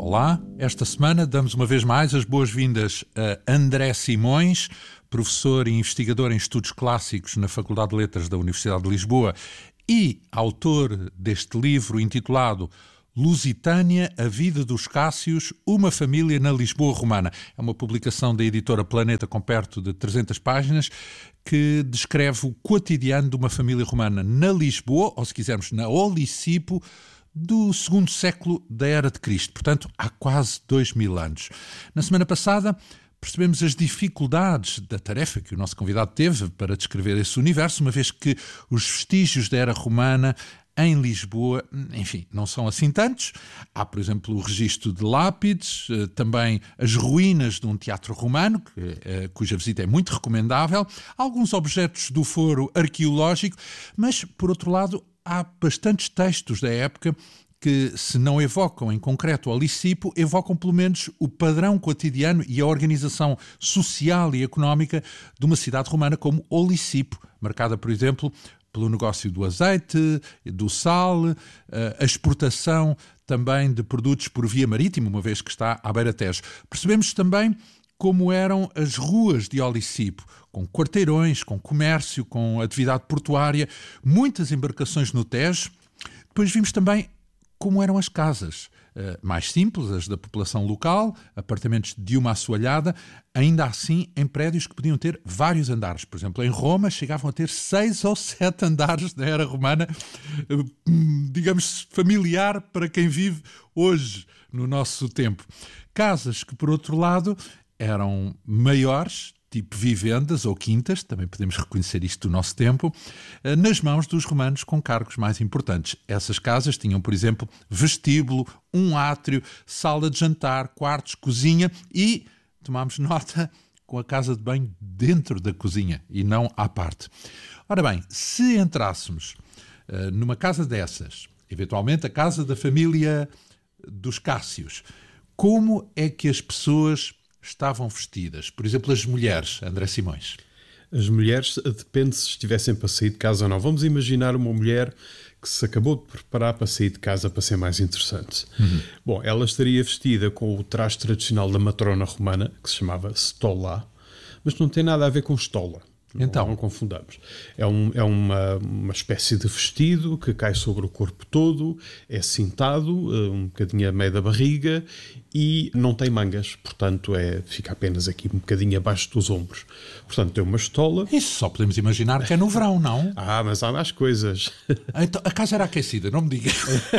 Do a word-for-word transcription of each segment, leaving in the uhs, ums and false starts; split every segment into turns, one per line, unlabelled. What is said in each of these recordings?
Olá, esta semana damos uma vez mais as boas-vindas a André Simões, professor e investigador em estudos clássicos na Faculdade de Letras da Universidade de Lisboa e autor deste livro intitulado Lusitânia, a vida dos Cássios, uma família na Lisboa romana. É uma publicação da editora Planeta com perto de trezentas páginas que descreve o cotidiano de uma família romana na Lisboa, ou se quisermos, na Olicipo, do segundo século da Era de Cristo, portanto, há quase dois mil anos. Na semana passada, percebemos as dificuldades da tarefa que o nosso convidado teve para descrever esse universo, uma vez que os vestígios da Era Romana em Lisboa, enfim, não são assim tantos. Há, por exemplo, o registro de lápides, também as ruínas de um teatro romano, que, cuja visita é muito recomendável, alguns objetos do foro arqueológico, mas, por outro lado, há bastantes textos da época que, se não evocam em concreto o Olicipo, evocam pelo menos o padrão cotidiano e a organização social e económica de uma cidade romana como Olicipo, marcada, por exemplo, pelo negócio do azeite, do sal, a exportação também de produtos por via marítima, uma vez que está à beira-tejo. Percebemos também como eram as ruas de Olicipo, com quarteirões, com comércio, com atividade portuária, muitas embarcações no Tejo. Depois vimos também como eram as casas, mais simples, as da população local, apartamentos de uma assoalhada, ainda assim em prédios que podiam ter vários andares. Por exemplo, em Roma chegavam a ter seis ou sete andares da era romana, digamos, familiar para quem vive hoje no nosso tempo. Casas que, por outro lado, eram maiores, tipo vivendas ou quintas, também podemos reconhecer isto do nosso tempo, nas mãos dos romanos com cargos mais importantes. Essas casas tinham, por exemplo, vestíbulo, um átrio, sala de jantar, quartos, cozinha e, tomámos nota, com a casa de banho dentro da cozinha e não à parte. Ora bem, se entrássemos uh, numa casa dessas, eventualmente a casa da família dos Cássios, como é que as pessoas estavam vestidas? Por exemplo, as mulheres, André Simões.
As mulheres, depende se estivessem para sair de casa ou não. Vamos imaginar uma mulher que se acabou de preparar para sair de casa para ser mais interessante. Uhum. Bom, ela estaria vestida com o traje tradicional da matrona romana, que se chamava stola, mas não tem nada a ver com estola.
Então,
não, não confundamos. É, um, é uma, uma espécie de vestido que cai sobre o corpo todo, é cintado, um bocadinho a meio da barriga e não tem mangas, portanto é, fica apenas aqui um bocadinho abaixo dos ombros. Portanto tem uma estola.
Isso só podemos imaginar que é no verão, não?
Ah, mas há mais coisas.
Então, a casa era aquecida, não me diga.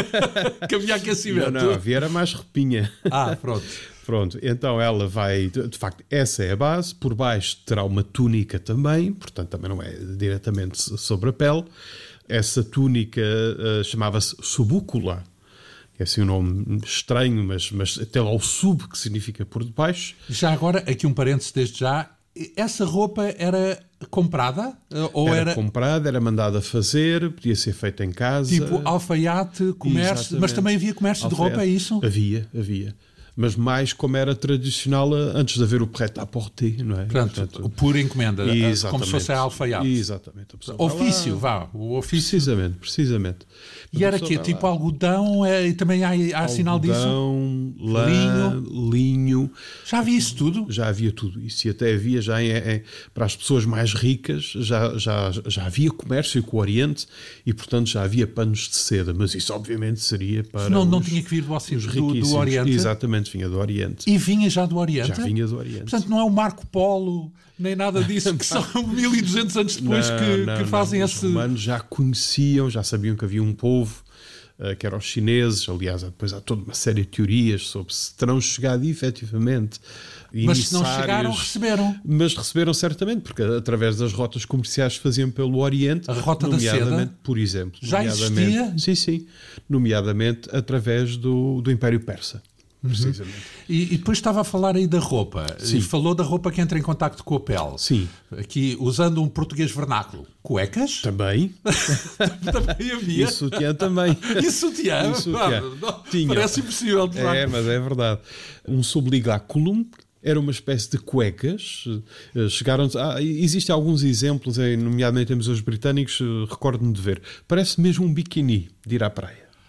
Que havia aquecimento.
Não, não, havia era mais roupinha.
Ah, pronto.
Pronto, então ela vai, de facto, essa é a base, por baixo terá uma túnica também, portanto também não é diretamente sobre a pele. Essa túnica uh, chamava-se subúcula, que é assim um nome estranho, mas, mas até lá o sub, que significa por debaixo.
Já agora, aqui um parênteses desde já, essa roupa era comprada? Ou
era,
era
comprada, era mandada a fazer, podia ser feita em casa.
Tipo alfaiate, comércio, exatamente. Mas também havia comércio alfaiate. De roupa, é isso?
Havia, havia. Mas mais como era tradicional antes de haver o prêt-à-porter, não é?
Portanto, Portanto, o puro encomenda, exatamente. Como se fosse a alfaiate.
Exatamente.
Ofício, vá, o ofício.
Precisamente, precisamente.
E era quê? Tipo algodão, é, e também há, há algodão, sinal disso?
Algodão, lã, linho. linho.
Já havia isso tudo?
Já havia tudo isso. E até havia já, em, em, para as pessoas mais ricas, já, já, já havia comércio com o Oriente e, portanto, já havia panos de seda. Mas isso, obviamente, seria para
não,
os,
não tinha que vir do,
os
do, do Oriente?
Exatamente. Vinha do Oriente.
E vinha já do Oriente?
Já vinha do Oriente.
Portanto, não é o Marco Polo, nem nada disso, que são mil e duzentos anos depois
não,
que,
não,
que fazem
não.
esse...
Os romanos já conheciam, já sabiam que havia um povo, uh, que eram os chineses. Aliás, depois há toda uma série de teorias sobre se terão chegado efetivamente.
Mas se não chegaram, receberam.
Mas receberam certamente, porque através das rotas comerciais que faziam pelo Oriente,
a rota da seda,
por exemplo.
Já existia?
Sim, sim. Nomeadamente através do, do Império Persa. Precisamente.
Uhum. E, e depois estava a falar aí da roupa.
Sim.
E falou da roupa que entra em contacto com a pele.
Sim.
Aqui, usando um português vernáculo. Cuecas?
Também.
Também havia.
E sutiã também.
E sutiã?
E sutiã.
Ah, parece impossível, de facto.
É, mas é verdade. Um subligaculum era uma espécie de cuecas. Chegaram ah, existem alguns exemplos, nomeadamente em museus britânicos, recordo-me de ver. Parece mesmo um biquíni de ir à praia.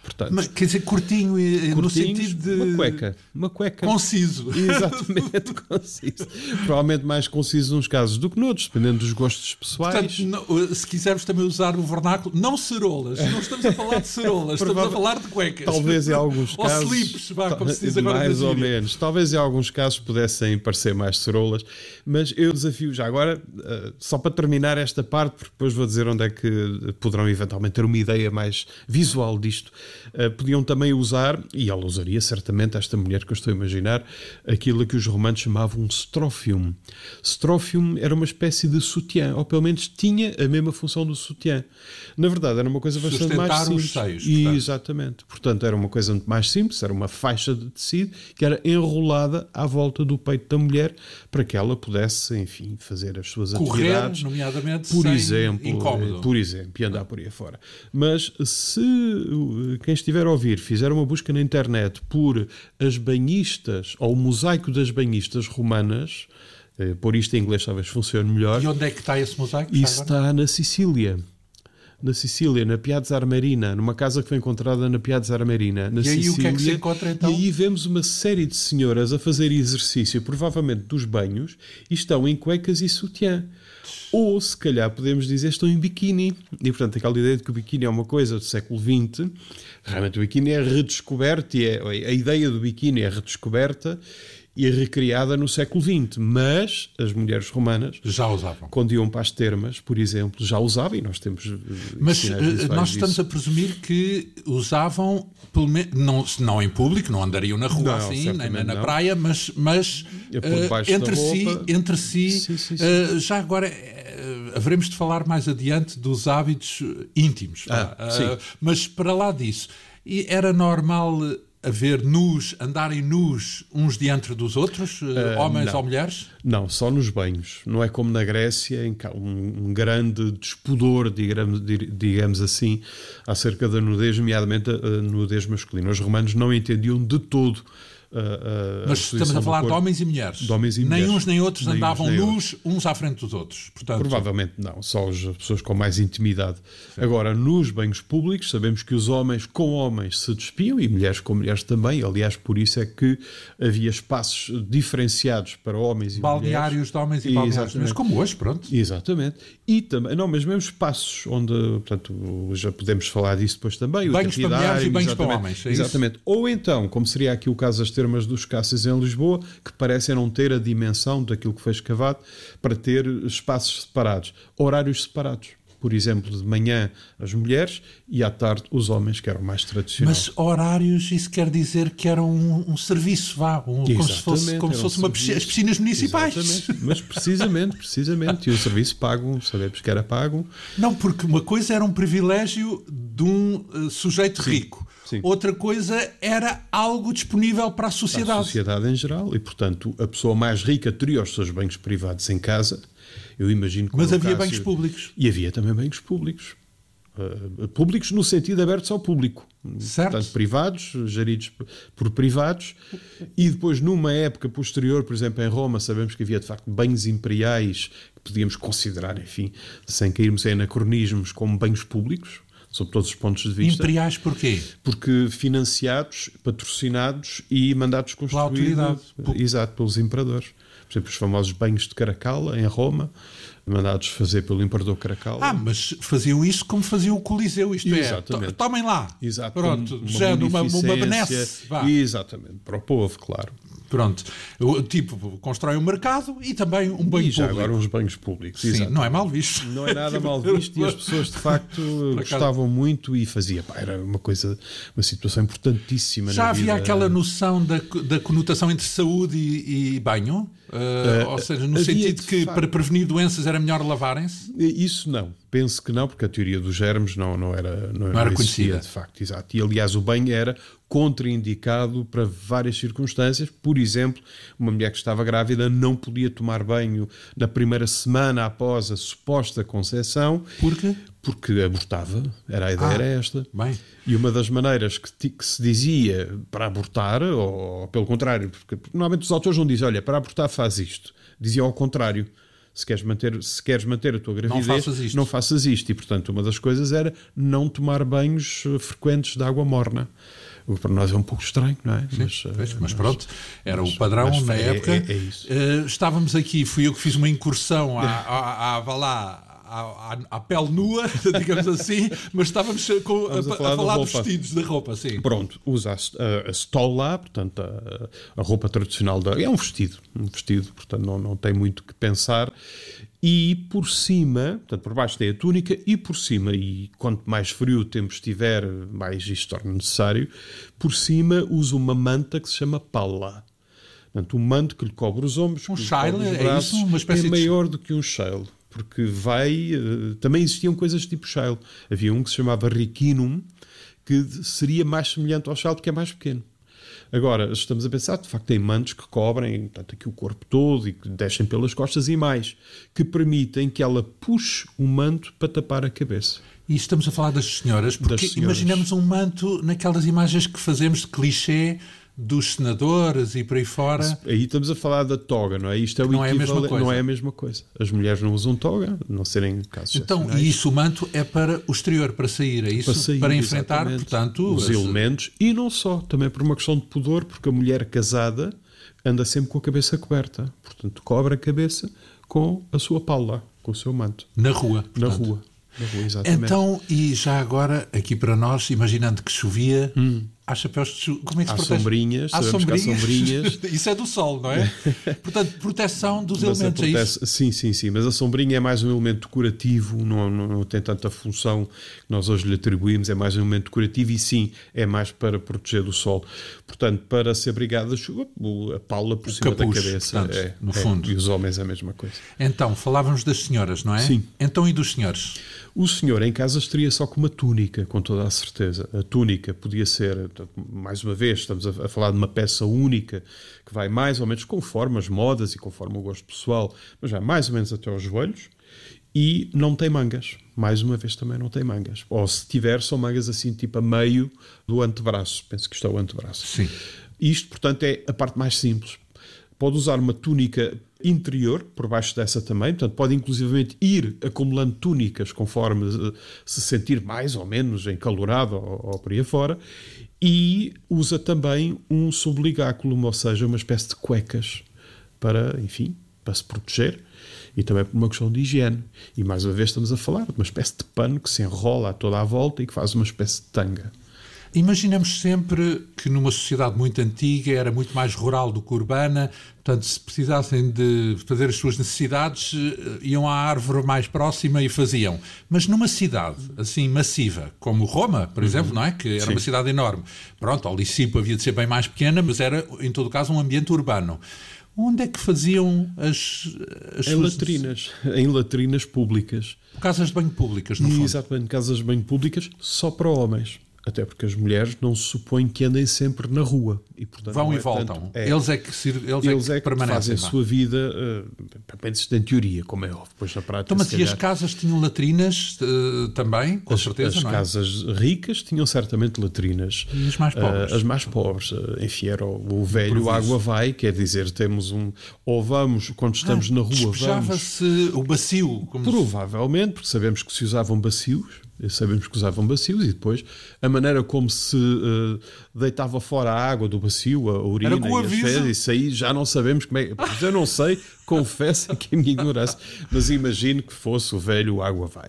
Portanto,
mas, quer dizer, curtinho, no sentido de...
Uma cueca. Uma cueca.
Conciso.
Exatamente, conciso. Provavelmente mais conciso nos casos do que noutros, dependendo dos gostos pessoais.
Portanto, não, se quisermos também usar o vernáculo, não cerolas. Não estamos a falar de cerolas, estamos a falar de cuecas.
Talvez em alguns
ou
casos...
Ou slips, vá, como se diz agora.
Mais ou menos. Talvez em alguns casos pudessem parecer mais cerolas. Mas eu desafio já agora, só para terminar esta parte, porque depois vou dizer onde é que poderão eventualmente ter uma ideia mais visual disto. Uh, podiam também usar, e ela usaria certamente, esta mulher que eu estou a imaginar, aquilo que os romanos chamavam strophium. Strophium era uma espécie de sutiã, ou pelo menos tinha a mesma função do sutiã. Na verdade, era uma coisa bastante mais simples.
Sustentar os seios.
E, exatamente. Portanto, era uma coisa muito mais simples, era uma faixa de tecido que era enrolada à volta do peito da mulher para que ela pudesse, enfim, fazer as suas
correr,
atividades.
Nomeadamente,
por
sem
exemplo,
incómodo.
Por exemplo, e andar por aí fora. Mas se quem estiver a ouvir fizer uma busca na internet por as banhistas, ou o mosaico das banhistas romanas, eh, por isto em inglês talvez funcione melhor.
E onde é que está esse mosaico?
Isso está na Sicília. Na Sicília, na Piazza Armerina, numa casa que foi encontrada na Piazza Armerina, na
e aí
Sicília.
O que é que se encontra então?
E aí vemos uma série de senhoras a fazer exercício, provavelmente dos banhos, e estão em cuecas e sutiã. Ou, se calhar, podemos dizer, estão em biquíni. E, portanto, aquela ideia de que o biquíni é uma coisa do século vinte, realmente o biquíni é redescoberto, e é, a ideia do biquíni é redescoberta e recriada no século vinte, mas as mulheres romanas
já usavam.
Quando iam para as termas, por exemplo, já usavam, e nós temos...
Mas nós estamos disso. a presumir que usavam, pelo menos, não, não em público, não andariam na rua não, assim, nem na não. praia, mas, mas uh, entre, si, entre si, sim, sim, sim. Uh, já agora uh, haveremos de falar mais adiante dos hábitos íntimos.
Ah,
uh, mas para lá disso, era normal... haver nus, andarem nus uns diante dos outros, uh, homens
não.
ou mulheres?
Não, só nos banhos. Não é como na Grécia, em que há um, um grande despudor, digamos, digamos assim, acerca da nudez, nomeadamente a nudez masculina. Os romanos não entendiam de todo. Uh, uh,
Mas a estamos a falar de homens e mulheres.
De homens e
nem
mulheres.
uns nem outros
nem
andavam
uns, nem
nus
outros.
uns à frente dos outros. Portanto...
Provavelmente não, só as pessoas com mais intimidade. Sim. Agora, nos banhos públicos, sabemos que os homens com homens se despiam e mulheres com mulheres também. Aliás, por isso é que havia espaços diferenciados para homens e
balneários
mulheres.
Balneários de homens e, e balneários, mas como hoje, pronto.
Exatamente. E também, não, mas mesmo espaços onde, portanto, já podemos falar disso depois também.
Banhos para mulheres e banhos para homens. É
exatamente.
Isso?
Ou então, como seria aqui o caso das termas dos Cássios em Lisboa, que parecem não ter a dimensão daquilo que foi escavado para ter espaços separados, horários separados. Por exemplo, de manhã as mulheres e à tarde os homens, que eram mais tradicionais.
Mas horários, isso quer dizer que era um, um serviço, vá, um, como se fosse, como se fosse um uma piscina, as piscinas municipais.
Exatamente. Mas precisamente, precisamente. E o serviço pago, sabemos que era pago.
Não, porque uma coisa era um privilégio de um uh, sujeito Sim. rico.
Sim.
Outra coisa era algo disponível para a sociedade.
Para a sociedade em geral. E, portanto, a pessoa mais rica teria os seus banhos privados em casa. Eu imagino que
Mas havia
Cássio...
banhos públicos.
E havia também banhos públicos. Uh, públicos no sentido abertos ao público.
Certo.
Portanto, privados, geridos por privados. E depois, numa época posterior, por exemplo, em Roma, sabemos que havia, de facto, banhos imperiais que podíamos considerar, enfim, sem cairmos em anacronismos, como banhos públicos, sob todos os pontos de vista.
Imperiais porquê?
Porque financiados, patrocinados e mandados construir.
Pela autoridade.
Exato, pelos imperadores. Por exemplo, os famosos banhos de Caracalla, em Roma, mandados fazer pelo imperador Caracalla.
Ah, mas faziam isso como faziam o Coliseu, isto
Exatamente.
é, tomem lá.
Exato.
Pronto,
uma
já numa uma benesse. Vá.
Exatamente, para o povo, claro.
Pronto, o tipo constrói um mercado e também um banho
e já
público.
agora uns banhos públicos.
Sim,
exatamente.
não é mal visto.
Não é nada mal visto e as pessoas de facto gostavam muito e fazia, pá, era uma coisa, uma situação importantíssima.
Já
na
havia
vida.
aquela noção da, da conotação entre saúde e, e banho? Uh, uh, ou seja, no sentido que facto, para prevenir doenças era melhor lavarem-se?
Isso não. Penso que não, porque a teoria dos germes não, não era, não,
não era
existia,
conhecida.
De facto, exato. E aliás o banho era contraindicado para várias circunstâncias. Por exemplo, uma mulher que estava grávida não podia tomar banho na primeira semana após a suposta concepção.
Por quê?
Porque abortava, era a ideia
ah,
era esta.
Bem.
E uma das maneiras que, que se dizia para abortar, ou, ou pelo contrário, porque, porque normalmente os autores não dizem, olha, para abortar faz isto. Diziam ao contrário. Se queres manter, se queres manter a tua gravidez,
não faças isto.
Não faças isto. E, portanto, uma das coisas era não tomar banhos frequentes de água morna. O que para nós é um pouco estranho, não é?
Sim,
mas,
pois, mas pronto, era mas, o padrão
mas,
na
é,
época.
É, é isso.
Uh, estávamos aqui, fui eu que fiz uma incursão à, à, à, vá lá, à, à pele nua, digamos assim, mas estávamos com, a, a falar, a falar dos vestidos, da roupa, sim.
Pronto, usa a, a, a stola, portanto, a, a roupa tradicional, da, é um vestido, um vestido, portanto, não, não tem muito que pensar. E por cima, portanto, por baixo tem a túnica e por cima, e quanto mais frio o tempo estiver, mais isto torna necessário, por cima usa uma manta que se chama palla. Portanto, um manto que lhe cobre os ombros,
um
que lhe
shail,
cobre os
é
braços,
isso? Uma espécie
é maior
de...
do que um shail, porque vai... Uh, também existiam coisas tipo shail. Havia um que se chamava ricinum, que seria mais semelhante ao shail porque é mais pequeno. Agora, estamos a pensar, de facto, tem mantos que cobrem tanto aqui o corpo todo e que descem pelas costas e mais, que permitem que ela puxe o manto para tapar a cabeça.
E estamos a falar das senhoras, porque das senhoras. Imaginamos um manto naquelas imagens que fazemos de clichê dos senadores e por aí fora.
Aí estamos a falar da toga, não é? Isto é o
não, é a mesma coisa.
Não é a mesma coisa. As mulheres não usam toga, a não serem casos
Então, e isso, o manto é para o exterior, para sair, é isso?
Para, sair,
para enfrentar, portanto...
os
as...
elementos, e não só, também por uma questão de pudor, porque a mulher casada anda sempre com a cabeça coberta. Portanto, cobre a cabeça com a sua pala, com o seu manto.
Na rua.
Na
portanto.
rua. Na rua, exatamente.
Então, e já agora, aqui para nós, imaginando que chovia... Hum. Há chapéus de chuva. Como é que se
há
protege?
Sombrinhas,
há sombrinhas.
Há sombrinhas.
Isso é do sol, não é? Portanto, proteção dos
mas
elementos,
protege...
é isso?
Sim, sim, sim. Mas a sombrinha é mais um elemento decorativo, não, não, não tem tanta função que nós hoje lhe atribuímos, é mais um elemento decorativo e sim, é mais para proteger do sol. Portanto, para se abrigar da chuva, a pala por
o
cima
capuz,
da cabeça.
Portanto,
é,
no
é,
fundo.
E os homens é a mesma coisa.
Então, falávamos das senhoras, não é?
Sim.
Então, e dos senhores?
O senhor em casa estaria só com uma túnica, com toda a certeza. A túnica podia ser, mais uma vez, estamos a falar de uma peça única, que vai mais ou menos conforme as modas e conforme o gosto pessoal, mas vai mais ou menos até aos joelhos, e não tem mangas. Mais uma vez também não tem mangas. Ou se tiver, são mangas assim, tipo a meio do antebraço. Penso que isto é o antebraço.
Sim.
Isto, portanto, é a parte mais simples. Pode usar uma túnica interior, por baixo dessa também, portanto pode inclusivamente ir acumulando túnicas conforme se sentir mais ou menos encalorado ou, ou por aí afora, e usa também um subligáculo, ou seja, uma espécie de cuecas para, enfim, para se proteger e também por uma questão de higiene. E mais uma vez estamos a falar de uma espécie de pano que se enrola a toda a volta e que faz uma espécie de tanga.
Imaginamos sempre que numa sociedade muito antiga era muito mais rural do que urbana, portanto, se precisassem de fazer as suas necessidades, iam à árvore mais próxima e faziam. Mas numa cidade assim massiva, como Roma, por exemplo, uhum. não é? Que era Sim. uma cidade enorme. Pronto, ao Licipo havia de ser bem mais pequena, mas era, em todo caso, um ambiente urbano. Onde é que faziam as, as
em
suas...
latrinas, em latrinas públicas.
Casas de banho públicas, no
e,
fundo.
Exatamente, casas de banho públicas só para homens. Até porque as mulheres não se supõe que andem sempre na rua. E, portanto,
vão
é
e voltam.
Tanto, é,
eles é que, eles
eles
é que,
é que fazem a sua vida, uh, pelo menos em teoria, como é óbvio. Depois na prática,
então, mas
se
e
calhar,
as casas tinham latrinas uh, também, com
as,
certeza,
as
não é?
casas ricas tinham certamente latrinas.
E as mais pobres?
Uh, as mais pobres. Uh, enfim, era o, o velho água vai, quer dizer, temos um... Ou vamos, quando estamos ah, na rua, vamos...
despejava-se o bacio. Como
provavelmente, se... porque sabemos que se usavam bacios. Sabemos que usavam bacios e depois a maneira como se uh, deitava fora a água do bacio, a urina e as fezes, isso aí já não sabemos como é. Mas eu não sei, confesso que é a minha ignorância, mas imagino que fosse o velho água vai.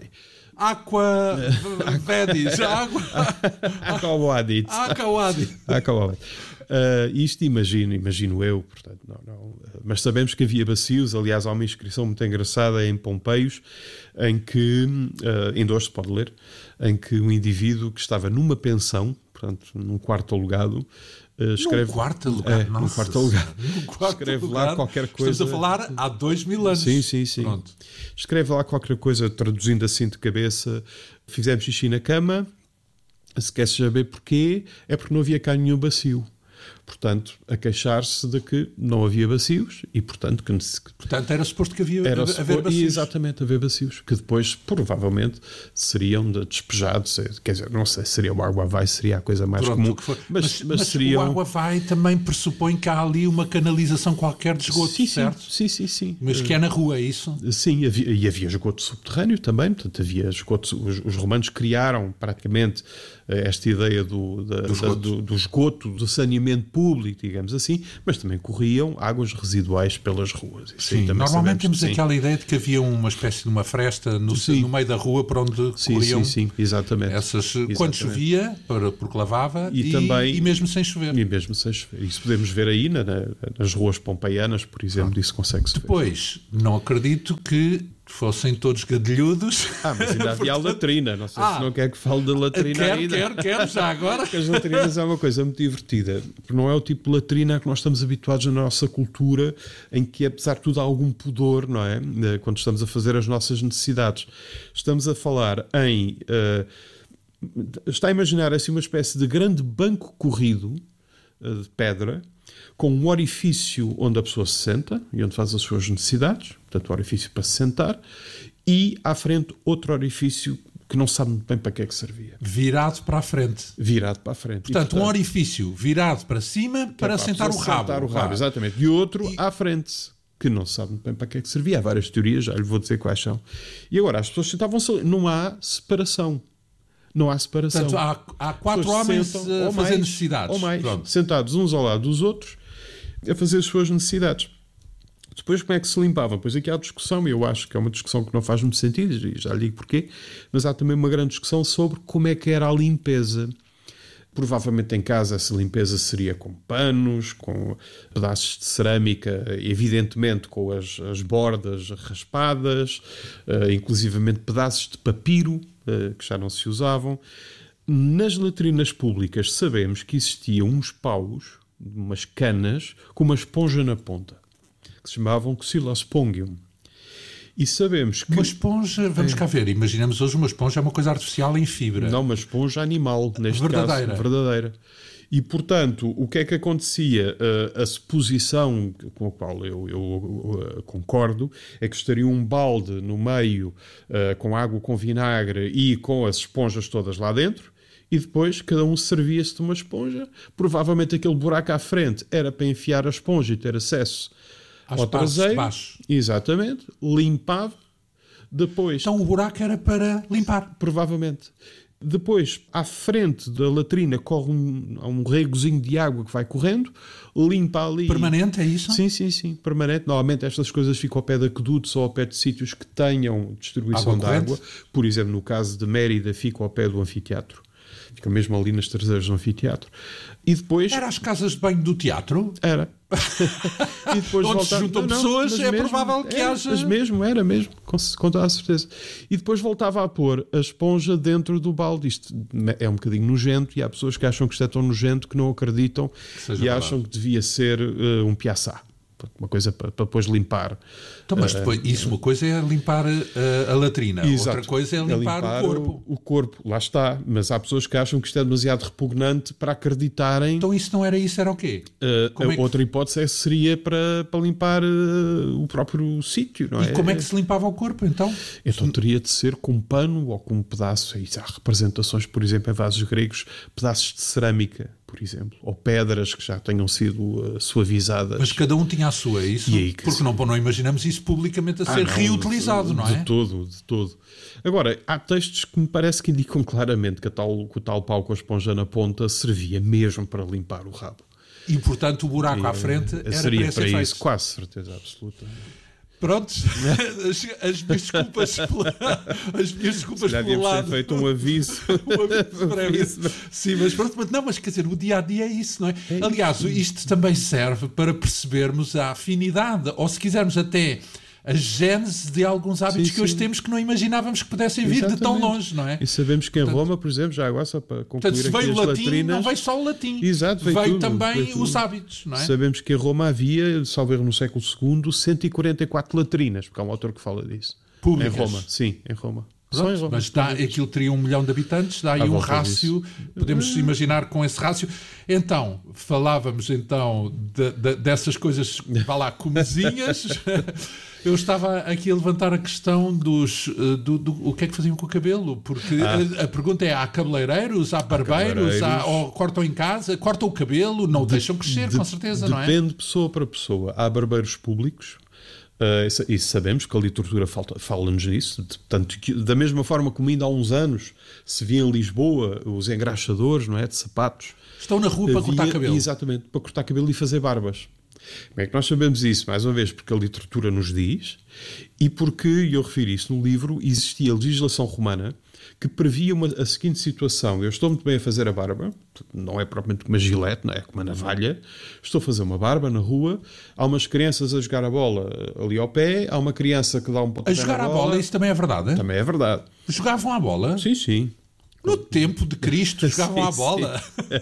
Aqua Vedis, água.
Aquawadit.
Aquawadit.
Aquawadit. Uh, isto imagino, imagino eu, portanto, não, não. Mas sabemos que havia bacios. Aliás, há uma inscrição muito engraçada em Pompeios, em que, uh, ainda hoje se pode ler, em que um indivíduo que estava numa pensão, portanto, num quarto alugado, uh, escreve...
Num quarto alugado?
É, num quarto alugado.
Num quarto
escreve
alugado.
lá qualquer coisa...
Estamos a falar há dois mil anos.
Sim, sim, sim.
Pronto.
Escreve lá qualquer coisa, traduzindo assim de cabeça, fizemos xixi na cama, se queres saber porquê, é porque não havia cá nenhum bacio. Portanto, a queixar-se de que não havia bacios e, portanto, que...
Portanto, era suposto que havia
era
haver
suposto,
bacios.
Exatamente, haver bacios, que depois, provavelmente, seriam despejados. Quer dizer, não sei se seria o água vai, seria a coisa mais
Pronto,
comum.
Mas, mas, mas, mas
seriam...
o água vai também pressupõe que há ali uma canalização qualquer de esgoto,
sim,
certo?
Sim, sim, sim.
Mas que é na rua, é isso?
Sim, havia, e havia esgoto subterrâneo também. Portanto, havia esgoto, os, os romanos criaram praticamente esta ideia do, da, do, esgoto. Da, do, do esgoto, do saneamento público, digamos assim, mas também corriam águas residuais pelas ruas. Isso
sim, normalmente temos
que,
aquela ideia de que havia uma espécie de uma fresta no, no meio da rua para onde
sim,
corriam
sim, sim, exatamente.
essas,
exatamente.
Quando chovia, para, porque lavava,
e,
e,
também,
e mesmo sem chover.
E mesmo sem chover. Isso podemos ver aí na, na, nas ruas pompeianas, por exemplo, ah. Isso consegue-se ver.
Depois, não acredito que fossem todos gadilhudos.
Ah, mas ainda havia Portanto... a latrina. Não sei ah, se não quer que fale da latrina
quero,
ainda.
Quero, quero, já agora.
Porque as latrinas é uma coisa muito divertida. Não é o tipo de latrina que nós estamos habituados na nossa cultura, em que, apesar de tudo, há algum pudor, não é? Quando estamos a fazer as nossas necessidades. Estamos a falar em... Uh, está a imaginar assim uma espécie de grande banco corrido uh, de pedra, com um orifício onde a pessoa se senta e onde faz as suas necessidades, portanto, o orifício para se sentar, e à frente outro orifício que não sabe muito bem para que é que servia.
Virado para a frente.
Virado para a frente.
Portanto, e, portanto um orifício virado para cima para,
para
sentar o rabo.
Sentar o rabo, exatamente. E outro e... à frente, que não sabe muito bem para que é que servia. Há várias teorias, já lhe vou dizer quais são. E agora, as pessoas sentavam-se ali. Não há separação. Não há separação.
Portanto, há, há quatu homens a fazer
mais,
necessidades.
Ou mais,
Pronto.
Sentados uns ao lado dos outros, a fazer as suas necessidades. Depois, como é que se limpavam? Pois aqui há discussão, e eu acho que é uma discussão que não faz muito sentido, e já lhe digo porquê, mas há também uma grande discussão sobre como é que era a limpeza. Provavelmente em casa essa limpeza seria com panos, com pedaços de cerâmica, evidentemente com as, as bordas raspadas, uh, inclusivamente pedaços de papiro, uh, que já não se usavam. Nas latrinas públicas sabemos que existiam uns paus, umas canas, com uma esponja na ponta, que se chamavam xylospongium. E sabemos que...
Uma esponja, vamos é. cá ver, imaginamos hoje uma esponja é uma coisa artificial em fibra.
Não, uma esponja animal, neste
verdadeira.
caso. Verdadeira. E, portanto, o que é que acontecia? Uh, a suposição com a qual eu, eu uh, concordo é que estaria um balde no meio uh, com água com vinagre e com as esponjas todas lá dentro, e depois cada um servia-se de uma esponja. Provavelmente aquele buraco à frente era para enfiar a esponja e ter acesso
Às
ao traseiro.
Baixo.
Exatamente. Limpava. Depois...
Então o buraco era para limpar.
Provavelmente. Depois, à frente da latrina, corre um, um regozinho de água que vai correndo, limpa ali...
Permanente, é isso?
Sim, sim, sim, permanente. Normalmente estas coisas ficam ao pé de aquedutos ou ao pé de sítios que tenham distribuição água de corrente. Água. Por exemplo, no caso de Mérida, fica ao pé do anfiteatro. Fica mesmo ali nas traseiras do anfiteatro. E depois...
Era as casas de banho do teatro?
Era. E depois
onde
volta...
se juntam não, pessoas, não, é mesmo, provável que
era,
haja...
Mas mesmo, era mesmo, com, com toda a certeza. E depois voltava a pôr a esponja dentro do balde. Isto é um bocadinho nojento e há pessoas que acham que isto é tão nojento que não acreditam que e verdade. Acham que devia ser uh, um piaçá. Uma coisa para, para depois limpar.
Então, mas depois, uh, isso uma coisa é limpar a, a latrina,
exato.
Outra coisa é limpar, é limpar o corpo.
O, o corpo, lá está. Mas há pessoas que acham que isto é demasiado repugnante para acreditarem.
Então isso não era isso, era o quê?
Uh, a é que... Outra hipótese seria para, para limpar uh, o próprio sítio, não é?
E como é que se limpava o corpo, então?
Então teria de ser com pano ou com um pedaço. Há representações, por exemplo, em vasos gregos, pedaços de cerâmica, por exemplo, ou pedras que já tenham sido uh, suavizadas.
Mas cada um tinha a sua, é isso?
Aí,
Porque não, não imaginamos isso publicamente a ah, ser não, reutilizado,
de,
não é?
De todo, de todo. Agora, há textos que me parece que indicam claramente que, a tal, que o tal pau com a esponja na ponta servia mesmo para limpar o rabo.
E, portanto, o buraco e, à frente era
seria
para,
para
isso,
feito. Quase certeza absoluta.
Prontos, as, as minhas desculpas pela, as minhas desculpas
já
pelo lado.
Ter feito um aviso.
um aviso prévio. Sim, mas pronto, mas não, mas quer dizer, o dia a dia é isso, não é? é Aliás, isso. Isto também serve para percebermos a afinidade, ou se quisermos até a gênese de alguns hábitos sim, que hoje sim. temos que não imaginávamos que pudessem vir Exatamente. de tão longe, não é?
E sabemos que em portanto, Roma, por exemplo, já agora só para concluir
portanto, se
aqui
veio
as
o latim,
latrinas...
não veio só o latim.
Exato, veio,
veio
tudo,
também
veio
os hábitos, não é?
Sabemos que em Roma havia, salvo erro no século segundo, cento e quarenta e quatro latrinas, porque há um autor que fala disso.
Públicas?
Em Roma, sim, em Roma. Só em Roma.
Mas dá, aquilo teria um milhão de habitantes, dá aí um rácio, disso. Podemos imaginar com esse rácio. Então, falávamos então de, de, dessas coisas, vá lá, comezinhas. Eu estava aqui a levantar a questão dos do, do o que é que faziam com o cabelo, porque ah. a, a pergunta é: há cabeleireiros, há barbeiros, há, ou cortam em casa, cortam o cabelo, não o deixam crescer, de, com certeza, não é?
Depende de pessoa para pessoa. Há barbeiros públicos, uh, e sabemos que a literatura fala-nos nisso, de, portanto, que, da mesma forma como ainda há uns anos se via em Lisboa os engraxadores, não é, de sapatos.
Estão na rua para
havia,
cortar cabelo.
Exatamente, para cortar cabelo e fazer barbas. Como é que nós sabemos isso? Mais uma vez, porque a literatura nos diz e porque, e eu refiro isso no livro, existia legislação romana que previa uma, a seguinte situação: eu estou muito bem a fazer a barba, não é propriamente uma gilete, não é como uma navalha, estou a fazer uma barba na rua, há umas crianças a jogar a bola ali ao pé, há uma criança que dá um pontapé
a jogar
na
a
bola.
bola, isso também é verdade? É?
Também é verdade.
Jogavam a bola?
Sim, sim.
No tempo de Cristo jogavam sim, à bola.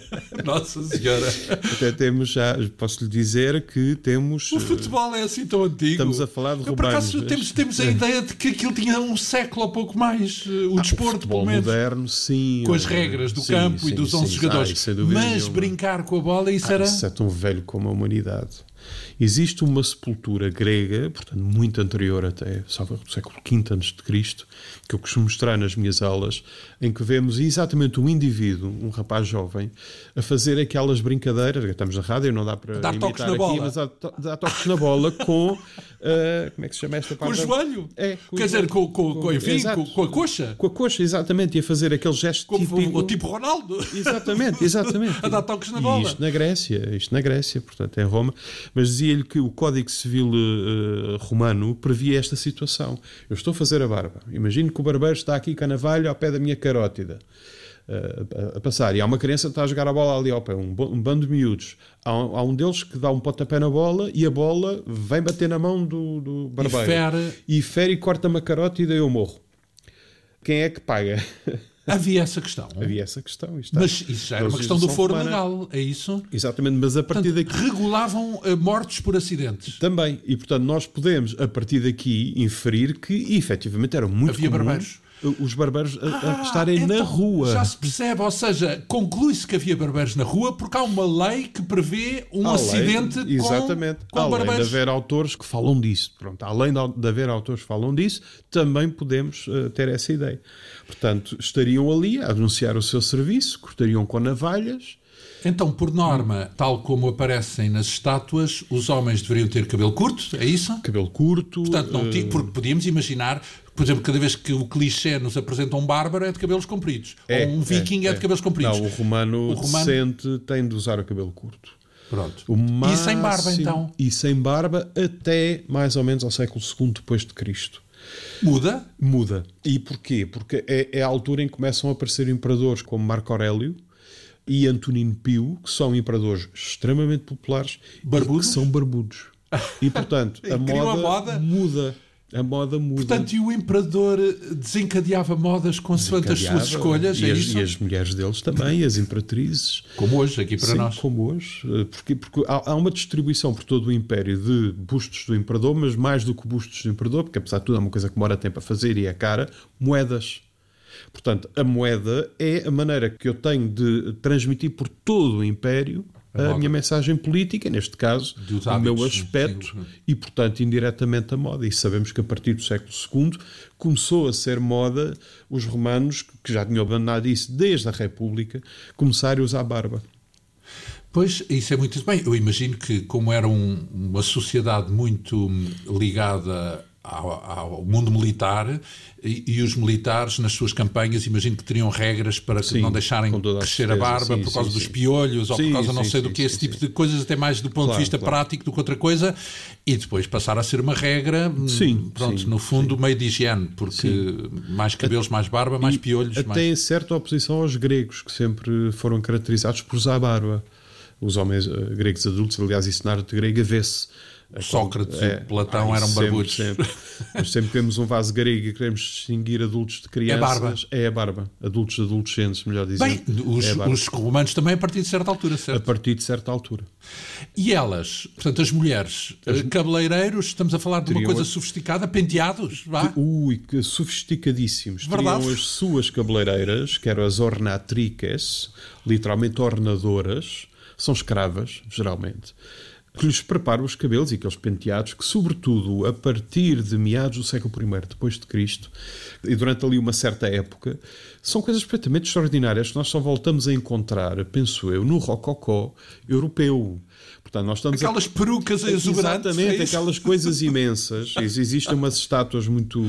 Nossa Senhora.
Até temos já, posso-lhe dizer que temos...
O futebol é assim tão antigo.
Estamos a falar de romanos.
Por acaso temos, temos a ideia de que aquilo tinha um século ou pouco mais, o
ah,
desporto,
o
pelo menos.
moderno, sim.
Com as regras do
sim,
campo
sim,
e dos
sim,
onze
sim,
jogadores.
Ai,
mas
nenhuma.
Brincar com a bola, isso
ah,
era...
Isso é tão velho como a humanidade. Existe uma sepultura grega, portanto muito anterior até, salvo do século quinto antes de Cristo, que eu costumo mostrar nas minhas aulas, em que vemos exatamente um indivíduo, um rapaz jovem, a fazer aquelas brincadeiras, estamos na rádio, não dá para
dar
imitar
toques na
aqui,
bola.
mas dá, dá toques na bola com, uh, como é que se chama esta parte?
Com o joelho?
É, com
Quer
o
dizer, com, com,
com,
com, enfim, com, com a coxa?
Com a coxa, exatamente, e a fazer aquele gesto
como
típico.
O tipo Ronaldo.
Exatamente, exatamente.
A dar toques na
e
bola.
Isto na Grécia, isto na Grécia, portanto, em Roma. Mas dizia-lhe que o Código Civil uh, romano previa esta situação. Eu estou a fazer a barba. Imagino que o barbeiro está aqui com a navalha ao pé da minha carótida. Uh, a, a passar. E há uma criança que está a jogar a bola ali ao pé. Um, um bando de miúdos. Há um, há um deles que dá um pontapé na bola e a bola vem bater na mão do, do barbeiro.
E fere...
E fere e corta-me a carótida e eu morro. Quem é que paga?
Havia essa questão.
Havia essa questão. Está.
Mas isso já era uma questão do foro legal, é isso?
Exatamente, mas a partir
portanto,
daqui...
regulavam uh, mortes por acidentes.
Também. E, portanto, nós podemos, a partir daqui, inferir que, efetivamente, era muito
Havia
comum
barbeiros.
Os barbeiros a,
ah,
a estarem
então,
na rua.
Já se percebe, ou seja, conclui-se que havia barbeiros na rua porque há uma lei que prevê um
há
acidente
lei,
com,
exatamente.
com
além
barbeiros.
de haver autores que falam disso. Pronto, além de haver autores que falam disso, também podemos uh, ter essa ideia. Portanto, estariam ali a anunciar o seu serviço, cortariam com navalhas.
Então, por norma, tal como aparecem nas estátuas, os homens deveriam ter cabelo curto, é isso?
Cabelo curto.
Portanto, não tinha, porque podíamos imaginar, por exemplo, cada vez que o clichê nos apresenta um bárbaro é de cabelos compridos.
É,
ou um viking é, é de cabelos compridos.
Não, o romano, o romano... decente tem de usar o cabelo curto.
Pronto.
O máximo...
E sem barba, então?
E sem barba até mais ou menos ao século segundo depois de Cristo.
Muda?
Muda. E porquê? Porque é, é a altura em que começam a aparecer imperadores como Marco Aurélio e Antonino Pio, que são imperadores extremamente populares
barbudos?
E que são barbudos. E, portanto, a, moda
a moda
muda. A moda muda.
Portanto, e o imperador desencadeava modas consoante as suas escolhas,
e
é
as,
isso?
E as mulheres deles também, as imperatrizes.
Como hoje, aqui para
Sim,
nós.
como hoje. Porque, porque há, há uma distribuição por todo o Império de bustos do imperador, mas mais do que bustos do imperador, porque apesar de tudo é uma coisa que demora tempo a fazer e é cara, moedas. Portanto, a moeda é a maneira que eu tenho de transmitir por todo o Império a, a minha mensagem política, neste caso, o meu aspecto sim, sim. E, portanto, indiretamente a moda. E sabemos que a partir do século segundo começou a ser moda os romanos, que já tinham abandonado isso desde a República, começarem a usar barba.
Pois, isso é muito bem. Eu imagino que, como era um, uma sociedade muito ligada Ao, ao mundo militar e, e os militares nas suas campanhas imagino que teriam regras para que sim, não deixarem crescer a, a barba sim, por causa sim, dos sim. piolhos ou sim, por causa sim, não sei sim, do que, sim, esse sim, tipo sim. de coisas, até mais do ponto claro, de vista claro. prático do que outra coisa, e depois passar a ser uma regra sim, pronto, sim, no fundo sim. meio de higiene, porque sim. mais cabelos, mais barba, mais e piolhos.
Até
mais...
em certa oposição aos gregos, que sempre foram caracterizados por usar barba. Os homens uh, gregos adultos, aliás, isso na arte grega vê-se
Sócrates
é,
e Platão
ai,
eram
sempre,
barbudos.
Sempre. Mas sempre que vemos um vaso grego e queremos distinguir adultos de crianças,
É barba.
É a barba. Adultos adolescentes, melhor dizendo.
Bem, os,
é
os romanos também a partir de certa altura, certo?
A partir de certa altura.
E elas, portanto, as mulheres, as... cabeleireiros, estamos a falar de uma
Teriam
coisa
a...
sofisticada, penteados, vá?
Ui, que sofisticadíssimos.
Verdade.
Teriam as suas cabeleireiras, que eram as ornatrices, literalmente ornadoras, são escravas, geralmente, que lhes preparam os cabelos e aqueles penteados que, sobretudo, a partir de meados do século primeiro depois de Cristo, e durante ali uma certa época, são coisas perfeitamente extraordinárias que nós só voltamos a encontrar, penso eu, no rococó europeu. Portanto, nós estamos
aquelas
a...
perucas exuberantes.
Exatamente,
é
aquelas coisas imensas. Existem umas estátuas muito...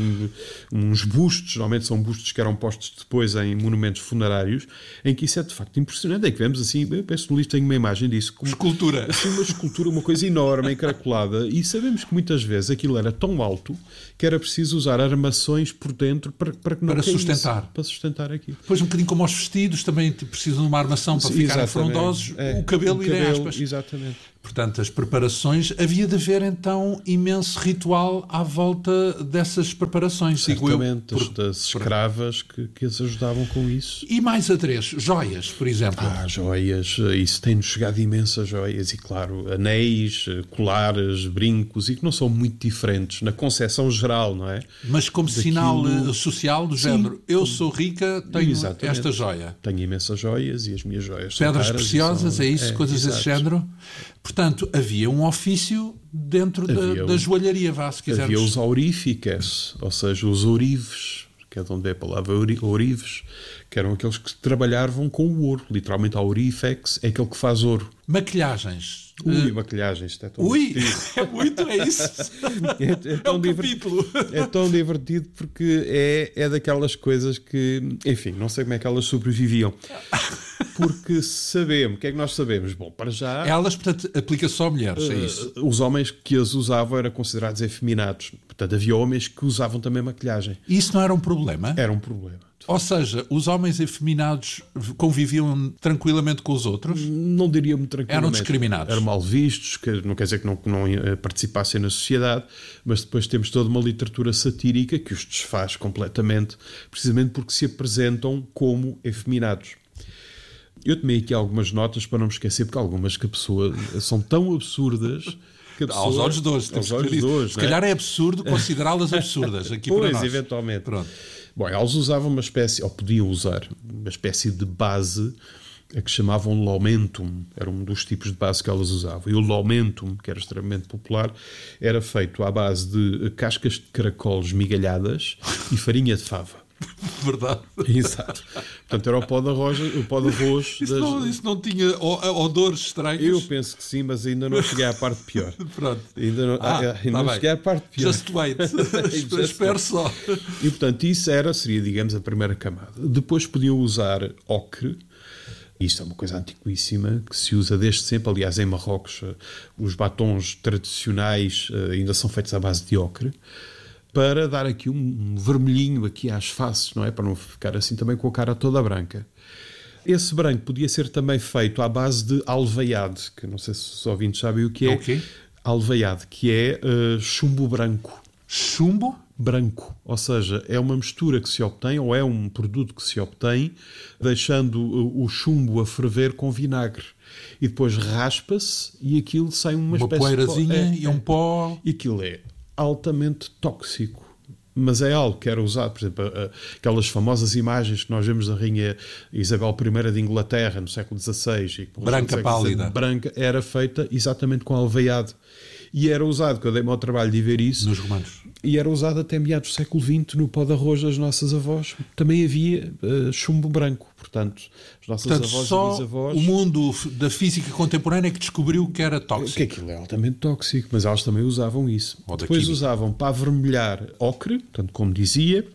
uns bustos, normalmente são bustos que eram postos depois em monumentos funerários, em que isso é de facto impressionante. É que vemos assim, eu penso no livro tenho uma imagem disso. Como,
escultura.
Assim, uma escultura, uma coisa enorme, encaracolada, e sabemos que muitas vezes aquilo era tão alto que era preciso usar armações por dentro para, para que não
para
caísse,
sustentar.
Para sustentar aquilo.
Depois um bocadinho como os vestidos, também precisam de uma armação para
Sim,
ficarem
exatamente.
frondosos.
É,
o cabelo,
o
irem
cabelo,
aspas.
Exatamente.
Portanto, as preparações, havia de haver então imenso ritual à volta dessas preparações, digo eu.
Certamente,
Por,
das escravas que, que as ajudavam com isso.
E mais adereços, joias, por exemplo.
Ah, joias, isso tem-nos chegado imensas joias e, claro, anéis, colares, brincos, e que não são muito diferentes na concepção geral, não é?
Mas como
Daquilo...
sinal social do
Sim.
género, eu sou rica, tenho
Exatamente.
esta joia.
Tenho imensas joias e as minhas joias são
Pedras
caras
preciosas,
são...
é isso?
É,
coisas
exato.
desse género. Portanto, havia um ofício dentro
Havia
da,
um...
da joalharia, vá, se quisermos.
Havia os auríficas, ou seja, os ourives, que é de onde é a palavra ourives, que eram aqueles que trabalhavam com o ouro. Literalmente, a aurifex é aquele que faz ouro.
Maquilhagens.
Ui,
uh...
maquilhagens, isto é tão
Ui,
divertido.
é muito, é isso.
É, é,
é
tão
um capítulo.
É tão divertido porque é, é daquelas coisas que, enfim, não sei como é que elas sobreviviam. Porque sabemos, o que é que nós sabemos? Bom, para já...
Elas, portanto, aplica-se só a mulheres, é isso?
Uh, os homens que as usavam eram considerados efeminados. Portanto, havia homens que usavam também maquilhagem.
Isso não era um problema?
Era um problema.
Ou seja, os homens efeminados conviviam tranquilamente com os outros?
Não diria muito tranquilamente.
Eram discriminados.
Eram mal vistos, que não quer dizer que não, que não participassem na sociedade, mas depois temos toda uma literatura satírica que os desfaz completamente, precisamente porque se apresentam como efeminados. Eu tomei aqui algumas notas para não me esquecer, porque algumas que a pessoa são tão absurdas... Que a pessoa,
aos olhos de hoje.
Aos olhos de hoje,
se calhar é absurdo considerá-las absurdas aqui
pois,
para nós.
Eventualmente.
Pronto.
Bom, eles usavam uma espécie, ou podiam usar, uma espécie de base a que chamavam lomentum. Era um dos tipos de base que elas usavam. E o lomentum, que era extremamente popular, era feito à base de cascas de caracoles migalhadas e farinha de fava.
Verdade.
Exato. Portanto, era o pó de arroz, o pó de arroz
isso,
das...
não, isso não tinha odores estranhos?
Eu penso que sim, mas ainda não cheguei à parte pior.
Pronto.
Ainda não,
ah,
ainda
tá
não cheguei à parte pior.
Just wait. Espero só.
E, portanto, isso era, seria, digamos, a primeira camada. Depois podiam usar ocre. Isto é uma coisa antiquíssima, que se usa desde sempre. Aliás, em Marrocos, os batons tradicionais ainda são feitos à base de ocre, para dar aqui um vermelhinho aqui às faces, não é? Para não ficar assim também com a cara toda branca. Esse branco podia ser também feito à base de alveiade, que não sei se os ouvintes sabem o que é.
Okay.
Alveiade, que é uh, chumbo branco.
Chumbo?
Branco. Ou seja, é uma mistura que se obtém, ou é um produto que se obtém, deixando o, o chumbo a ferver com vinagre. E depois raspa-se e aquilo sai uma,
uma
espécie
poeirazinha
de pó. É,
e um pó.
E aquilo é altamente tóxico. Mas é algo que era usado, por exemplo, aquelas famosas imagens que nós vemos da rainha Isabel I de Inglaterra no século dezasseis. E
branca pálida.
Branca, era feita exatamente com alveiade. E era usado, que eu dei-me ao trabalho de ver isso.
Nos romanos.
E era usado até meados do século vinte no pó de arroz das nossas avós. Também havia uh, chumbo branco. Portanto, as nossas
Portanto,
avós
só
e bisavós...
o mundo da física contemporânea é que descobriu que era tóxico.
Que aquilo é altamente tóxico, mas elas também usavam isso.
Ou
depois
química.
Usavam para avermelhar ocre, portanto, como dizia,